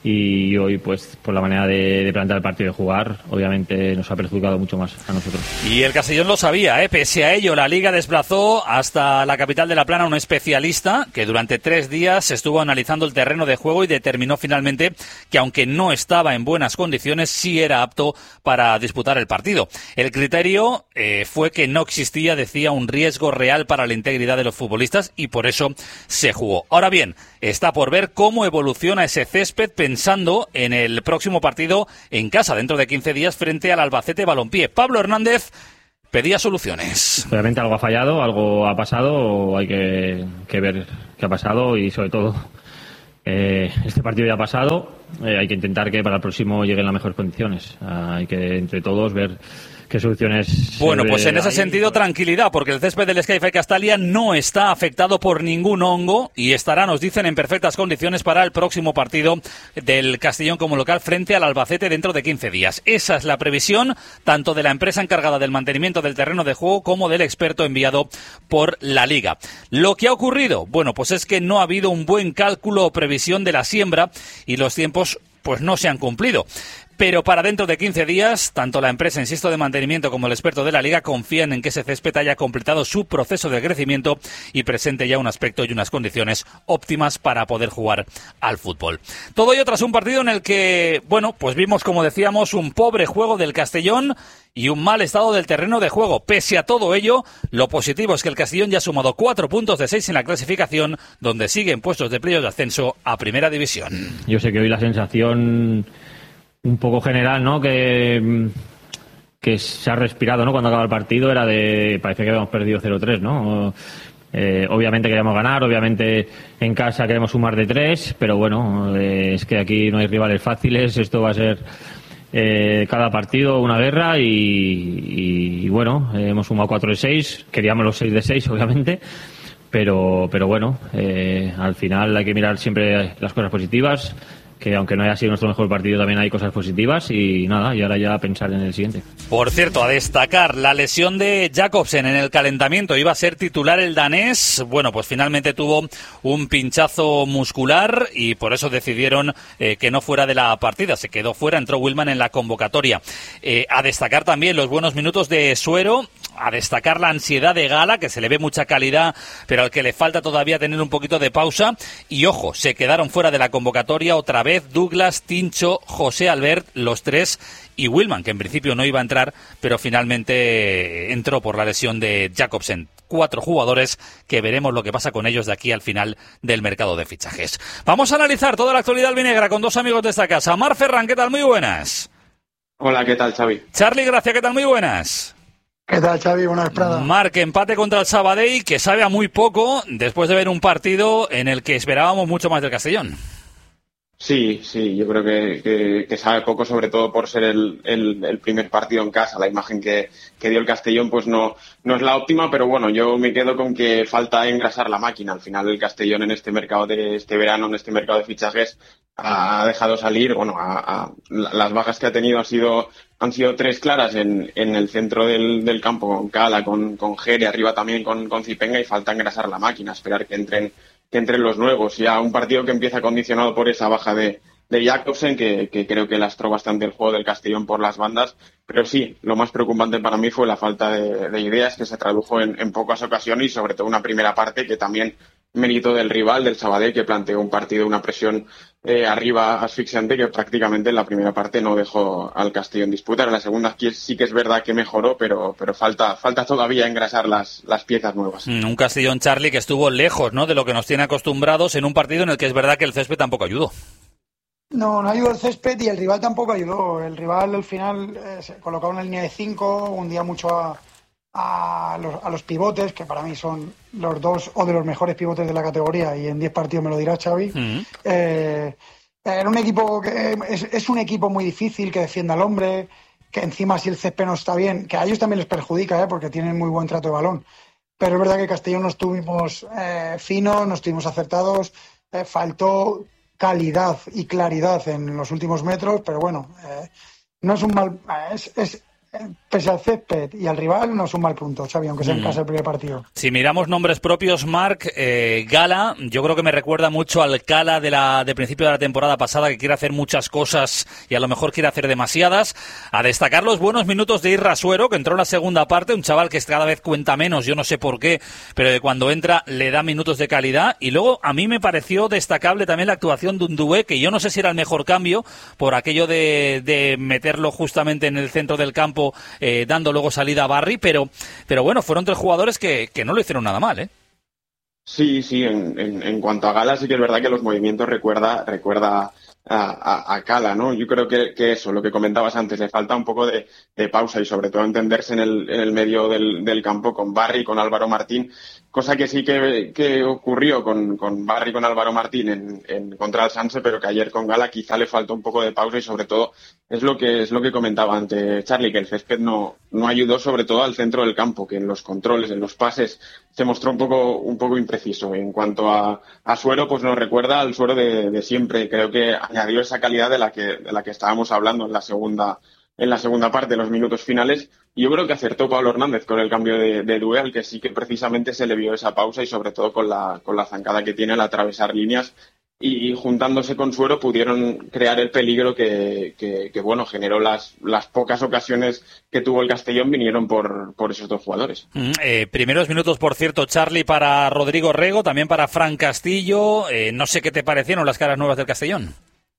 y hoy pues por la manera de plantear el partido y de jugar obviamente nos ha perjudicado mucho más a nosotros. Y el Castellón lo sabía, pese a ello la Liga desplazó hasta la capital de La Plana a un especialista que durante 3 días estuvo analizando el terreno de juego y determinó finalmente que aunque no estaba en buenas condiciones sí era apto para disputar el partido. El criterio fue que no existía, decía, un riesgo real para la integridad de los futbolistas y por eso se jugó. Ahora bien, está por ver cómo evoluciona ese césped pensando en el próximo partido en casa, dentro de 15 días, frente al Albacete Balompié. Pablo Hernández pedía soluciones. Obviamente algo ha fallado, algo ha pasado, hay que ver qué ha pasado y sobre todo este partido ya ha pasado, hay que intentar que para el próximo lleguen las mejores condiciones. Hay que entre todos ver qué soluciones. Bueno, pues en ese sentido tranquilidad, porque el césped del Sky Castalia no está afectado por ningún hongo y estará, nos dicen, en perfectas condiciones para el próximo partido del Castellón como local frente al Albacete dentro de 15 días. Esa es la previsión tanto de la empresa encargada del mantenimiento del terreno de juego como del experto enviado por la Liga. Lo que ha ocurrido, bueno, pues es que no ha habido un buen cálculo o previsión de la siembra y los tiempos pues no se han cumplido. Pero para dentro de 15 días, tanto la empresa, insisto, de mantenimiento como el experto de la Liga confían en que ese césped haya completado su proceso de crecimiento y presente ya un aspecto y unas condiciones óptimas para poder jugar al fútbol. Todo ello tras un partido en el que, bueno, pues vimos, como decíamos, un pobre juego del Castellón y un mal estado del terreno de juego. Pese a todo ello, lo positivo es que el Castellón ya ha sumado 4 puntos de 6 en la clasificación, donde sigue en puestos de playoff de ascenso a Primera División. Yo sé que hoy la sensación un poco general, ¿no? Que se ha respirado, ¿no? Cuando acaba el partido era parece que habíamos perdido 0-3, ¿no? Obviamente queremos ganar, obviamente en casa queremos sumar de 3, pero bueno, es que aquí no hay rivales fáciles, esto va a ser cada partido una guerra y bueno, hemos sumado 4 de 6, queríamos los 6 de 6 obviamente, pero bueno, al final hay que mirar siempre las cosas positivas, que aunque no haya sido nuestro mejor partido también hay cosas positivas y nada, y ahora ya pensar en el siguiente. Por cierto, a destacar la lesión de Jacobsen en el calentamiento, iba a ser titular el danés, bueno, pues finalmente tuvo un pinchazo muscular y por eso decidieron que no fuera de la partida, se quedó fuera, entró Willman en la convocatoria. A destacar también los buenos minutos de Suero, a destacar la ansiedad de Gala, que se le ve mucha calidad, pero al que le falta todavía tener un poquito de pausa. Y ojo, se quedaron fuera de la convocatoria otra vez Douglas, Tincho, José Albert, los 3, y Willman, que en principio no iba a entrar, pero finalmente entró por la lesión de Jacobsen. 4 jugadores que veremos lo que pasa con ellos de aquí al final del mercado de fichajes. Vamos a analizar toda la actualidad albinegra con 2 amigos de esta casa. Mar Ferran, ¿qué tal? Muy buenas. Hola, ¿qué tal, Xavi? Charly Gracia, ¿qué tal? Muy buenas. ¿Qué tal, Xavi? Buenas tardes. Marc, empate contra el Sabadell, que sabe a muy poco después de ver un partido en el que esperábamos mucho más del Castellón. Sí, yo creo que sabe poco, sobre todo por ser el primer partido en casa. La imagen que dio el Castellón pues no es la óptima, pero bueno, yo me quedo con que falta engrasar la máquina. Al final el Castellón en este mercado de este verano, en este mercado de fichajes, ha dejado salir, bueno, las bajas que ha tenido han sido 3 claras en el centro del campo, con Cala, con Gere, arriba también con Zipenga, y falta engrasar la máquina, esperar que entren los nuevos. Ya un partido que empieza condicionado por esa baja de Jacobsen, que creo que lastró bastante el juego del Castellón por las bandas, pero sí, lo más preocupante para mí fue la falta de ideas, que se tradujo en pocas ocasiones, y sobre todo una primera parte que también mérito del rival, del Sabadell, que planteó un partido, una presión arriba asfixiante, que prácticamente en la primera parte no dejó al Castellón disputar. En la segunda sí que es verdad que mejoró, pero falta todavía engrasar las piezas nuevas. Un Castellón, Charly, que estuvo lejos, ¿no?, de lo que nos tiene acostumbrados en un partido en el que es verdad que el césped tampoco ayudó. No ayudó el césped y el rival tampoco ayudó. El rival al final se colocaba una línea de 5, hundía mucho a los pivotes, que para mí son los 2 o de los mejores pivotes de la categoría, y en 10 partidos me lo dirá Xavi. Era un equipo que es un equipo muy difícil, que defiende al hombre, que encima si el césped no está bien, que a ellos también les perjudica, porque tienen muy buen trato de balón. Pero es verdad que Castellón no estuvimos finos, no estuvimos acertados, faltó calidad y claridad en los últimos metros, pero bueno, no es un mal... pese al césped y al rival, no es un mal punto, Xavi, aunque sea en casa el primer partido. Si miramos nombres propios, Marc, Gala, yo creo que me recuerda mucho al Cala de principio de la temporada pasada, que quiere hacer muchas cosas y a lo mejor quiere hacer demasiadas. A destacar los buenos minutos de Irra Suero, que entró en la segunda parte, un chaval que cada vez cuenta menos, yo no sé por qué, pero de cuando entra le da minutos de calidad. Y luego a mí me pareció destacable también la actuación de Undué, que yo no sé si era el mejor cambio por aquello de meterlo justamente en el centro del campo, dando luego salida a Barry, pero bueno, fueron 3 jugadores que no lo hicieron nada mal, ¿eh? Sí, en cuanto a Gala sí que es verdad que los movimientos recuerda a Cala, ¿no? Yo creo que eso, lo que comentabas antes, le falta un poco de pausa y sobre todo entenderse en el medio del campo con Barry y con Álvaro Martín, cosa que sí que ocurrió con Barry y con Álvaro Martín en contra del Sanse, pero que ayer con Gala quizá le faltó un poco de pausa y sobre todo es lo que comentaba antes Charlie, que el césped no ayudó sobre todo al centro del campo, que en los controles, en los pases se mostró un poco impreciso. En cuanto a Suero, pues nos recuerda al Suero de siempre. Creo que añadió esa calidad de la que estábamos hablando en la segunda parte, en los minutos finales. Y yo creo que acertó Pablo Hernández con el cambio de Dué, al que sí que precisamente se le vio esa pausa y sobre todo con la zancada que tiene al atravesar líneas. Y juntándose con Suero pudieron crear el peligro que bueno, generó las pocas ocasiones que tuvo el Castellón, vinieron por esos 2 jugadores. Primeros minutos, por cierto, Charlie, para Rodrigo Rego, también para Fran Castillo. No sé qué te parecieron las caras nuevas del Castellón.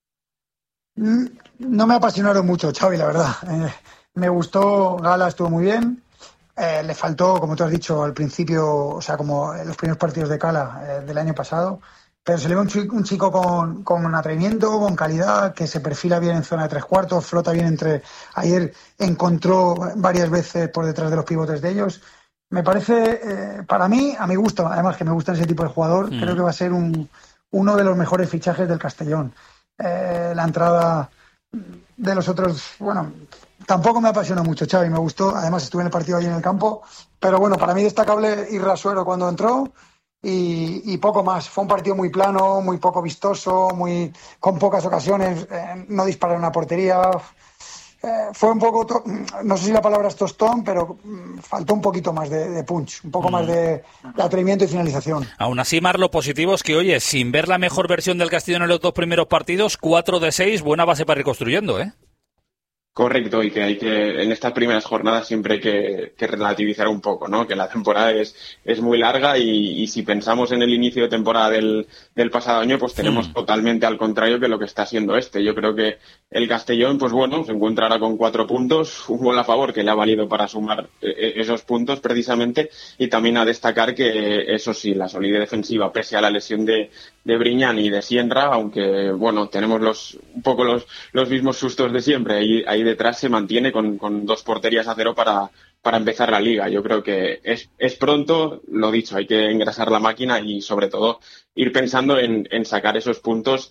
No me apasionaron mucho, Xavi, la verdad. Me gustó, Gala estuvo muy bien. Le faltó, como tú has dicho al principio, o sea, como en los primeros partidos de Cala del año pasado, pero se le ve un chico con atrevimiento, con calidad, que se perfila bien en zona de 3/4, flota bien ayer encontró varias veces por detrás de los pivotes de ellos. Me parece, para mí, a mi gusto, además que me gusta ese tipo de jugador, creo que va a ser uno de los mejores fichajes del Castellón. La entrada de los otros, bueno, tampoco me apasionó mucho, Xavi, me gustó, además estuve en el partido allí en el campo, pero bueno, para mí destacable Irra Suero cuando entró y poco más. Fue un partido muy plano, muy poco vistoso, con pocas ocasiones, no dispararon a portería. Fue un poco, no sé si la palabra es tostón, pero faltó un poquito más de punch, un poco más de atrevimiento y finalización. Aún así, Mar, lo positivo es que, oye, sin ver la mejor versión del Castellón en los 2 primeros partidos, 4 de 6, buena base para ir construyendo, ¿eh? Correcto, y que hay que, en estas primeras jornadas siempre hay que relativizar un poco, ¿no? Que la temporada es muy larga y si pensamos en el inicio de temporada del pasado año, pues tenemos totalmente al contrario que lo que está siendo este. Yo creo que el Castellón, pues bueno, se encuentra ahora con 4 puntos, un gol a favor que le ha valido para sumar esos puntos precisamente, y también a destacar que, eso sí, la solidez defensiva, pese a la lesión de Briñán y de Sienra, aunque, bueno, tenemos un poco los mismos sustos de siempre, ahí detrás se mantiene con 2 porterías a 0 para empezar la liga. Yo creo que es pronto, lo dicho, hay que engrasar la máquina y sobre todo ir pensando en sacar esos puntos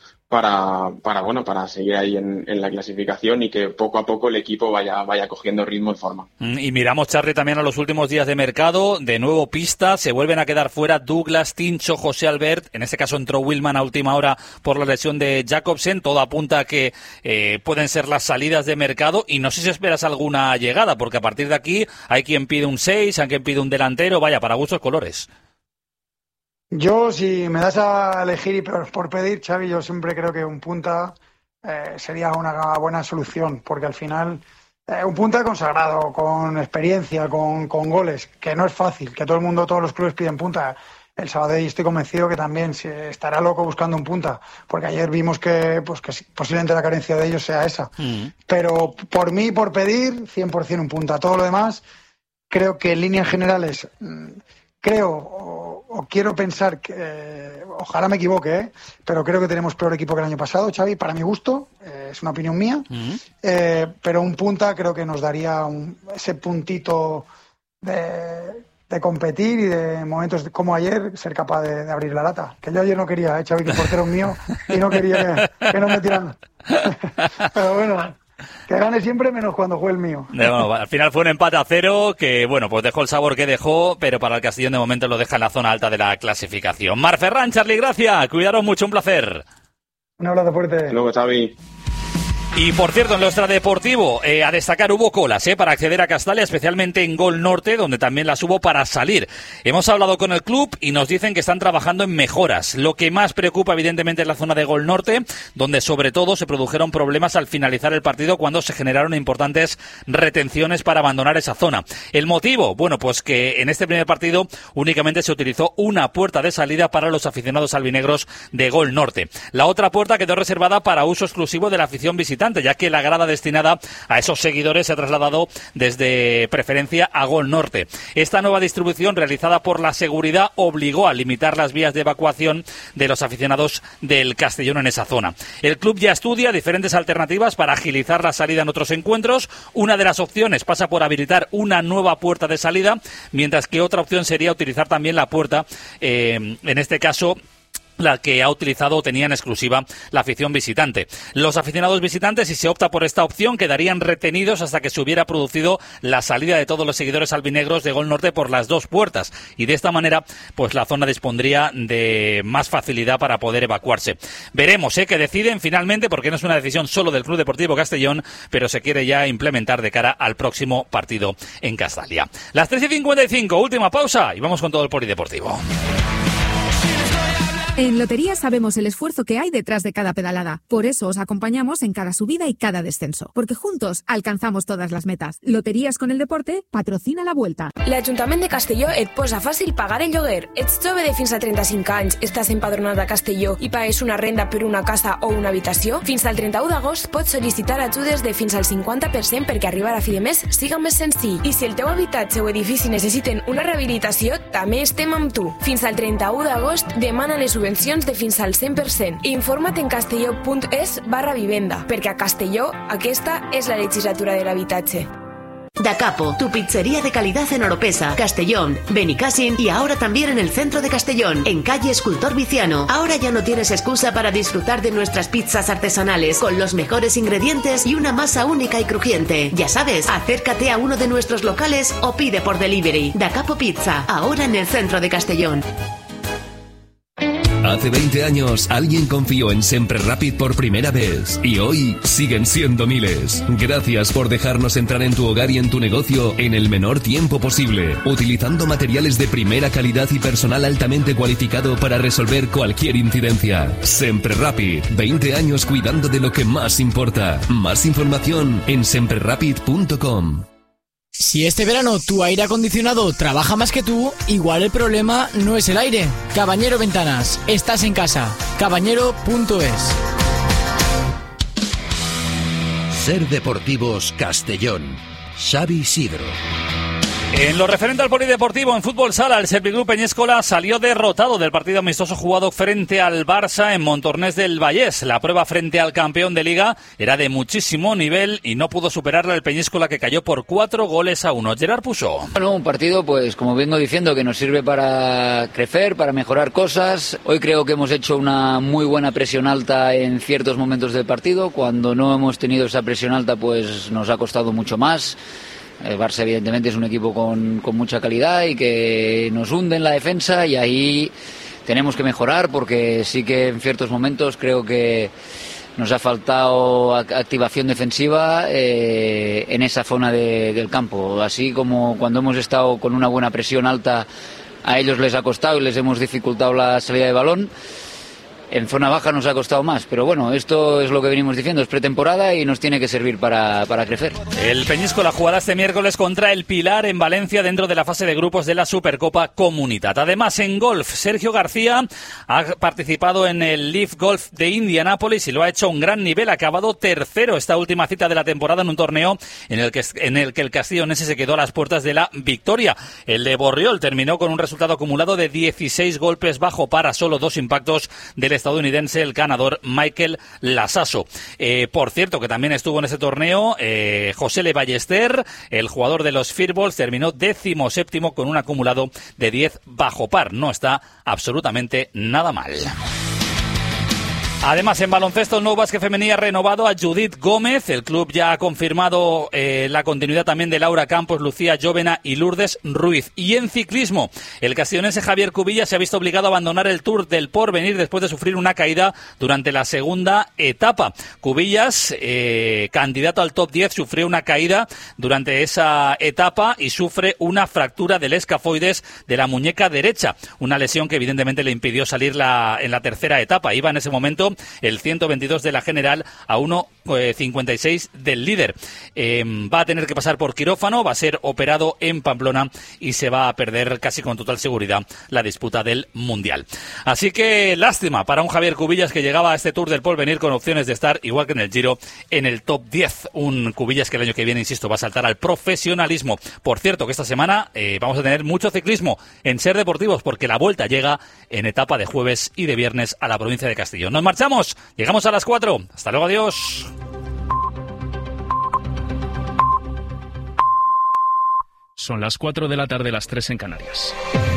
para seguir ahí en la clasificación y que poco a poco el equipo vaya cogiendo ritmo y forma. Y miramos, Charlie, también a los últimos días de mercado, de nuevo pista, se vuelven a quedar fuera Douglas, Tincho, José Albert, en este caso entró Willman a última hora por la lesión de Jacobsen, todo apunta a que pueden ser las salidas de mercado y no sé si esperas alguna llegada, porque a partir de aquí hay quien pide un 6, hay quien pide un delantero, vaya, para gustos colores. Yo, si me das a elegir y por pedir, Xavi, yo siempre creo que un punta sería una buena solución, porque al final un punta consagrado, con experiencia, con goles, que no es fácil, que todos los clubes piden punta. El Sabadell estoy convencido que también se estará loco buscando un punta, porque ayer vimos que posiblemente la carencia de ellos sea esa. Pero por mí, por pedir, 100% un punta. Todo lo demás, creo que en líneas generales, quiero pensar que, ojalá me equivoque, pero creo que tenemos peor equipo que el año pasado, Xavi, para mi gusto, es una opinión mía, pero un punta creo que nos daría ese puntito de competir y de momentos como ayer ser capaz de abrir la lata. Que yo ayer no quería, Xavi, que el portero es mío y no quería que no me tiran. Pero bueno, que gane siempre menos cuando juegue el mío. Bueno, al final fue un empate a 0 que, bueno, pues dejó el sabor que dejó, pero para el Castellón de momento lo deja en la zona alta de la clasificación. Mar Ferran, Charlie, gracias. Cuidaros mucho, un placer. Un abrazo fuerte. Hasta luego, Xavi. Y por cierto, en lo extradeportivo, a destacar hubo colas para acceder a Castalia, especialmente en Gol Norte, donde también las hubo para salir. Hemos hablado con el club y nos dicen que están trabajando en mejoras. Lo que más preocupa evidentemente es la zona de Gol Norte, donde sobre todo se produjeron problemas al finalizar el partido cuando se generaron importantes retenciones para abandonar esa zona. ¿El motivo? Bueno, pues que en este primer partido únicamente se utilizó una puerta de salida para los aficionados albinegros de Gol Norte. La otra puerta quedó reservada para uso exclusivo de la afición visitante, ya que la grada destinada a esos seguidores se ha trasladado desde preferencia a Gol Norte. Esta nueva distribución realizada por la seguridad obligó a limitar las vías de evacuación de los aficionados del Castellón en esa zona. El club ya estudia diferentes alternativas para agilizar la salida en otros encuentros. Una de las opciones pasa por habilitar una nueva puerta de salida, mientras que otra opción sería utilizar también la puerta, en este caso la que ha utilizado o tenía en exclusiva la afición visitante. Los aficionados visitantes, si se opta por esta opción, quedarían retenidos hasta que se hubiera producido la salida de todos los seguidores albinegros de Gol Norte por las dos puertas, y de esta manera pues la zona dispondría de más facilidad para poder evacuarse. Veremos qué deciden finalmente, porque no es una decisión solo del Club Deportivo Castellón, pero se quiere ya implementar de cara al próximo partido en Castalia. Las 13:55, última pausa y vamos con todo el polideportivo. En Loterías sabemos el esfuerzo que hay detrás de cada pedalada. Por eso os acompañamos en cada subida y cada descenso. Porque juntos alcanzamos todas las metas. Loterías con el deporte patrocina la Vuelta. L'Ajuntament de Castelló et posa fàcil pagar el lloguer. Ets jove de fins a 35 anys, estàs empadronat a Castelló i pagues una renda per una casa o una habitació? Fins al 31 d'agost pots sol·licitar ajudes de fins al 50% perquè arribar a fi de mes siga més senzill. I si el teu habitatge o edifici necessiten una rehabilitació, també estem amb tu. Fins al 31 d'agost demana les subvencions de fins al 100%. Informa't en castelló.es/vivenda, perquè a Castelló aquesta és la legislatura de l'habitatge. Da Capo, tu pizzería de calidad en Oropesa, Castellón, Benicàssim y ahora también en el centro de Castellón, en calle Escultor Viciano. Ahora ya no tienes excusa para disfrutar de nuestras pizzas artesanales con los mejores ingredientes y una masa única y crujiente. Ya sabes, acércate a uno de nuestros locales o pide por delivery. Da Capo Pizza, ahora en el centro de Castellón. Hace 20 años alguien confió en Sempre Rapid por primera vez y hoy siguen siendo miles. Gracias por dejarnos entrar en tu hogar y en tu negocio en el menor tiempo posible, utilizando materiales de primera calidad y personal altamente cualificado para resolver cualquier incidencia. Sempre Rapid, 20 años cuidando de lo que más importa. Más información en semprerapid.com. Si este verano tu aire acondicionado trabaja más que tú, igual el problema no es el aire. Cabañero Ventanas, estás en casa. Cabañero.es. Ser Deportivos Castellón. Xavi Sidro. En lo referente al polideportivo, en fútbol sala, el Serviclub Peñíscola salió derrotado del partido amistoso jugado frente al Barça en Montornès del Vallès. La prueba frente al campeón de Liga era de muchísimo nivel y no pudo superarla el Peñíscola, que cayó por 4-1. Gerard Pusó. Bueno, un partido, pues como vengo diciendo, que nos sirve para crecer, para mejorar cosas. Hoy creo que hemos hecho una muy buena presión alta en ciertos momentos del partido. Cuando no hemos tenido esa presión alta, pues nos ha costado mucho más. El Barça evidentemente es un equipo con mucha calidad y que nos hunde en la defensa, y ahí tenemos que mejorar, porque sí que en ciertos momentos creo que nos ha faltado activación defensiva en esa zona del campo. Así como cuando hemos estado con una buena presión alta, a ellos les ha costado y les hemos dificultado la salida de balón. En zona baja nos ha costado más, pero bueno, esto es lo que venimos diciendo, es pretemporada y nos tiene que servir para crecer. El Peñíscola jugará este miércoles contra el Pilar en Valencia dentro de la fase de grupos de la Supercopa Comunitat. Además, en golf, Sergio García ha participado en el Leaf Golf de Indianápolis y lo ha hecho a un gran nivel. Ha acabado tercero esta última cita de la temporada en un torneo en el que el castellonense se quedó a las puertas de la victoria. El de Borriol terminó con un resultado acumulado de 16 golpes bajo par a solo 2 impactos del estadounidense, el ganador Michael Lasasso. Por cierto, que también estuvo en ese torneo José Le Ballester, el jugador de los Firballs, terminó 17º con un acumulado de 10 bajo par. No está absolutamente nada mal. Además, en baloncesto, el Nou Básquet Femení ha renovado a Judith Gómez. El club ya ha confirmado la continuidad también de Laura Campos, Lucía Llovena y Lourdes Ruiz. Y en ciclismo, el castellonense Javier Cubillas se ha visto obligado a abandonar el Tour del Porvenir después de sufrir una caída durante la segunda etapa. Cubillas, candidato al top 10, sufrió una caída durante esa etapa y sufre una fractura del escafoides de la muñeca derecha. Una lesión que evidentemente le impidió salir en la tercera etapa. Iba en ese momento el 122 de la general a 1.56 del líder. Va a tener que pasar por quirófano, va a ser operado en Pamplona y se va a perder casi con total seguridad la disputa del Mundial. Así que lástima para un Javier Cubillas que llegaba a este Tour del Porvenir con opciones de estar, igual que en el Giro, en el top 10. Un Cubillas que el año que viene, insisto, va a saltar al profesionalismo. Por cierto, que esta semana vamos a tener mucho ciclismo en Ser Deportivos, porque la Vuelta llega en etapa de jueves y de viernes a la provincia de Castellón. Nos marchamos, llegamos a las 4. Hasta luego, adiós. Son las 4 de la tarde, las 3 en Canarias.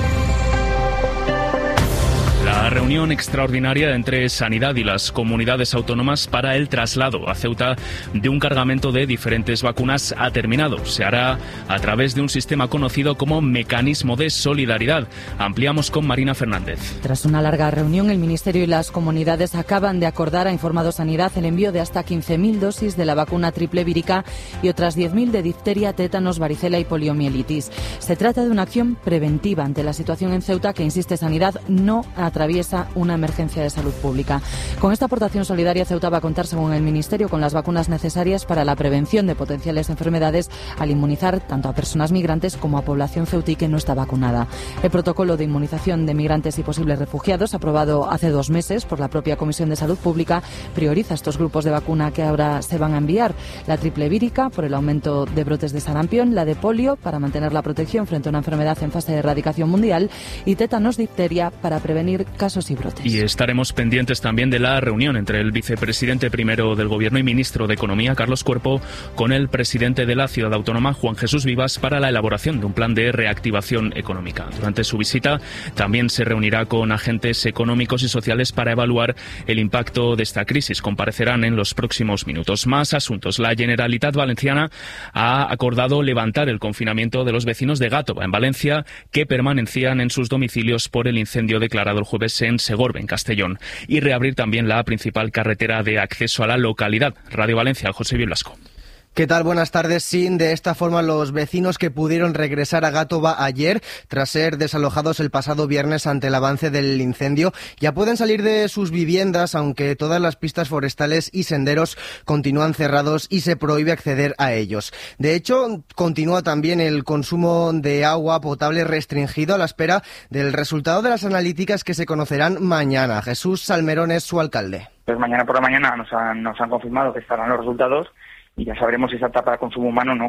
La reunión extraordinaria entre Sanidad y las comunidades autónomas para el traslado a Ceuta de un cargamento de diferentes vacunas ha terminado. Se hará a través de un sistema conocido como Mecanismo de Solidaridad. Ampliamos con Marina Fernández. Tras una larga reunión, el Ministerio y las comunidades acaban de acordar, ha informado Sanidad, el envío de hasta 15.000 dosis de la vacuna triple vírica y otras 10.000 de difteria, tétanos, varicela y poliomielitis. Se trata de una acción preventiva ante la situación en Ceuta que, insiste Sanidad, no atraviesa una emergencia de salud pública. Con esta aportación solidaria, Ceuta va a contar, según el Ministerio, con las vacunas necesarias para la prevención de potenciales enfermedades al inmunizar tanto a personas migrantes como a población ceutí que no está vacunada. El protocolo de inmunización de migrantes y posibles refugiados, aprobado hace 2 meses por la propia Comisión de Salud Pública, prioriza estos grupos de vacuna que ahora se van a enviar. La triple vírica por el aumento de brotes de sarampión, la de polio para mantener la protección frente a una enfermedad en fase de erradicación mundial y tétanos, difteria para prevenir casos y brotes. Y estaremos pendientes también de la reunión entre el vicepresidente primero del Gobierno y ministro de Economía, Carlos Cuerpo, con el presidente de la Ciudad Autónoma, Juan Jesús Vivas, para la elaboración de un plan de reactivación económica. Durante su visita también se reunirá con agentes económicos y sociales para evaluar el impacto de esta crisis. Comparecerán en los próximos minutos. Más asuntos. La Generalitat Valenciana ha acordado levantar el confinamiento de los vecinos de Gàtova, en Valencia, que permanecían en sus domicilios por el incendio declarado el jueves en Segorbe, en Castellón, y reabrir también la principal carretera de acceso a la localidad. Radio Valencia, José Blasco. ¿Qué tal? Buenas tardes. Sí, de esta forma los vecinos que pudieron regresar a Gàtova ayer, tras ser desalojados el pasado viernes ante el avance del incendio, ya pueden salir de sus viviendas, aunque todas las pistas forestales y senderos continúan cerrados y se prohíbe acceder a ellos. De hecho, continúa también el consumo de agua potable restringido a la espera del resultado de las analíticas que se conocerán mañana. Jesús Salmerón es su alcalde. Pues mañana por la mañana nos han confirmado que estarán los resultados y ya sabremos si está apta para consumo humano o no.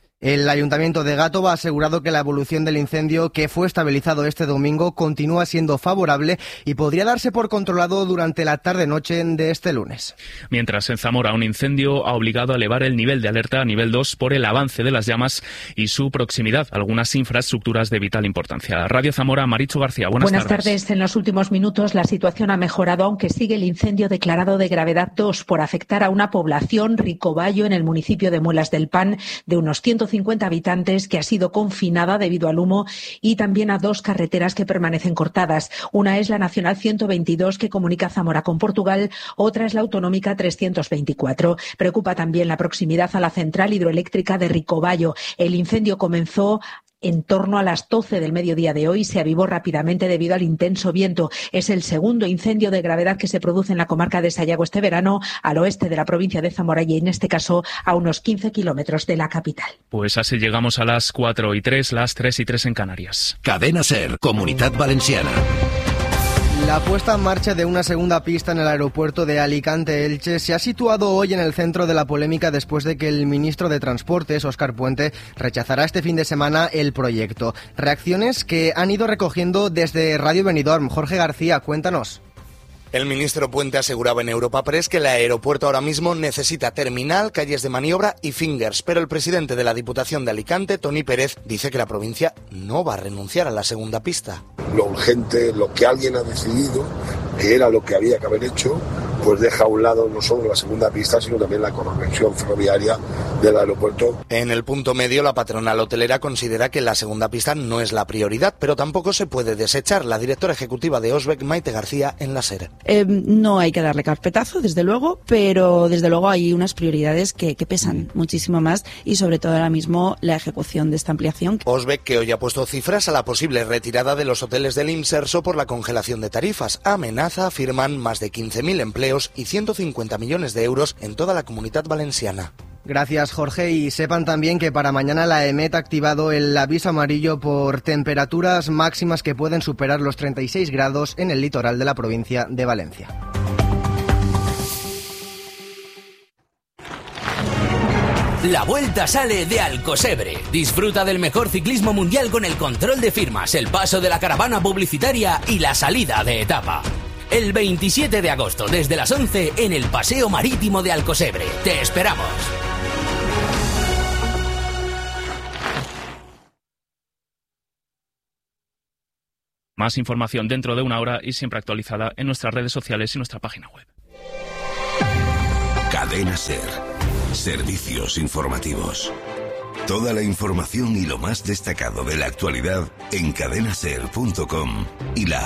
El Ayuntamiento de Gàtova ha asegurado que la evolución del incendio, que fue estabilizado este domingo, continúa siendo favorable y podría darse por controlado durante la tarde-noche de este lunes. Mientras, en Zamora, un incendio ha obligado a elevar el nivel de alerta a nivel 2 por el avance de las llamas y su proximidad a algunas infraestructuras de vital importancia. Radio Zamora, Marichu García, buenas tardes. En los últimos minutos la situación ha mejorado, aunque sigue el incendio declarado de gravedad 2 por afectar a una población, Ricoballo, en el municipio de Muelas del Pan, de unos 150 habitantes, que ha sido confinada debido al humo, y también a 2 carreteras que permanecen cortadas. Una es la Nacional 122 que comunica Zamora con Portugal, otra es la Autonómica 324. Preocupa también la proximidad a la central hidroeléctrica de Ricoballo. El incendio comenzó en torno a las 12 del mediodía de hoy, se avivó rápidamente debido al intenso viento. Es el segundo incendio de gravedad que se produce en la comarca de Sayago este verano, al oeste de la provincia de Zamora y en este caso a unos 15 kilómetros de la capital. Pues así llegamos a las 4:03, las 3:03 en Canarias. Cadena SER, Comunitat Valenciana. La puesta en marcha de una segunda pista en el aeropuerto de Alicante-Elche se ha situado hoy en el centro de la polémica después de que el ministro de Transportes, Óscar Puente, rechazará este fin de semana el proyecto. Reacciones que han ido recogiendo desde Radio Benidorm. Jorge García, cuéntanos. El ministro Puente aseguraba en Europa Press que el aeropuerto ahora mismo necesita terminal, calles de maniobra y fingers, pero el presidente de la Diputación de Alicante, Toni Pérez, dice que la provincia no va a renunciar a la segunda pista. Lo urgente, lo que alguien ha decidido, que era lo que había que haber hecho, pues deja a un lado no solo la segunda pista, sino también la conexión ferroviaria del aeropuerto. En el punto medio, la patronal hotelera considera que la segunda pista no es la prioridad, pero tampoco se puede desechar. La directora ejecutiva de Osbec, Maite García, en la SER. No hay que darle carpetazo, desde luego, pero desde luego hay unas prioridades que pesan muchísimo más, y sobre todo ahora mismo la ejecución de esta ampliación. Osbec, que hoy ha puesto cifras a la posible retirada de los hoteles del Imserso por la congelación de tarifas. Amenaza, afirman, más de 15.000 empleos y 150 millones de euros en toda la Comunitat Valenciana. Gracias, Jorge. Y sepan también que para mañana la EMET ha activado el aviso amarillo por temperaturas máximas que pueden superar los 36 grados en el litoral de la provincia de Valencia. La vuelta sale de Alcosebre. Disfruta del mejor ciclismo mundial con el control de firmas, el paso de la caravana publicitaria y la salida de etapa. El 27 de agosto, desde las 11, en el Paseo Marítimo de Alcosebre. ¡Te esperamos! Más información dentro de una hora y siempre actualizada en nuestras redes sociales y nuestra página web. Cadena SER. Servicios informativos. Toda la información y lo más destacado de la actualidad en cadenaser.com y la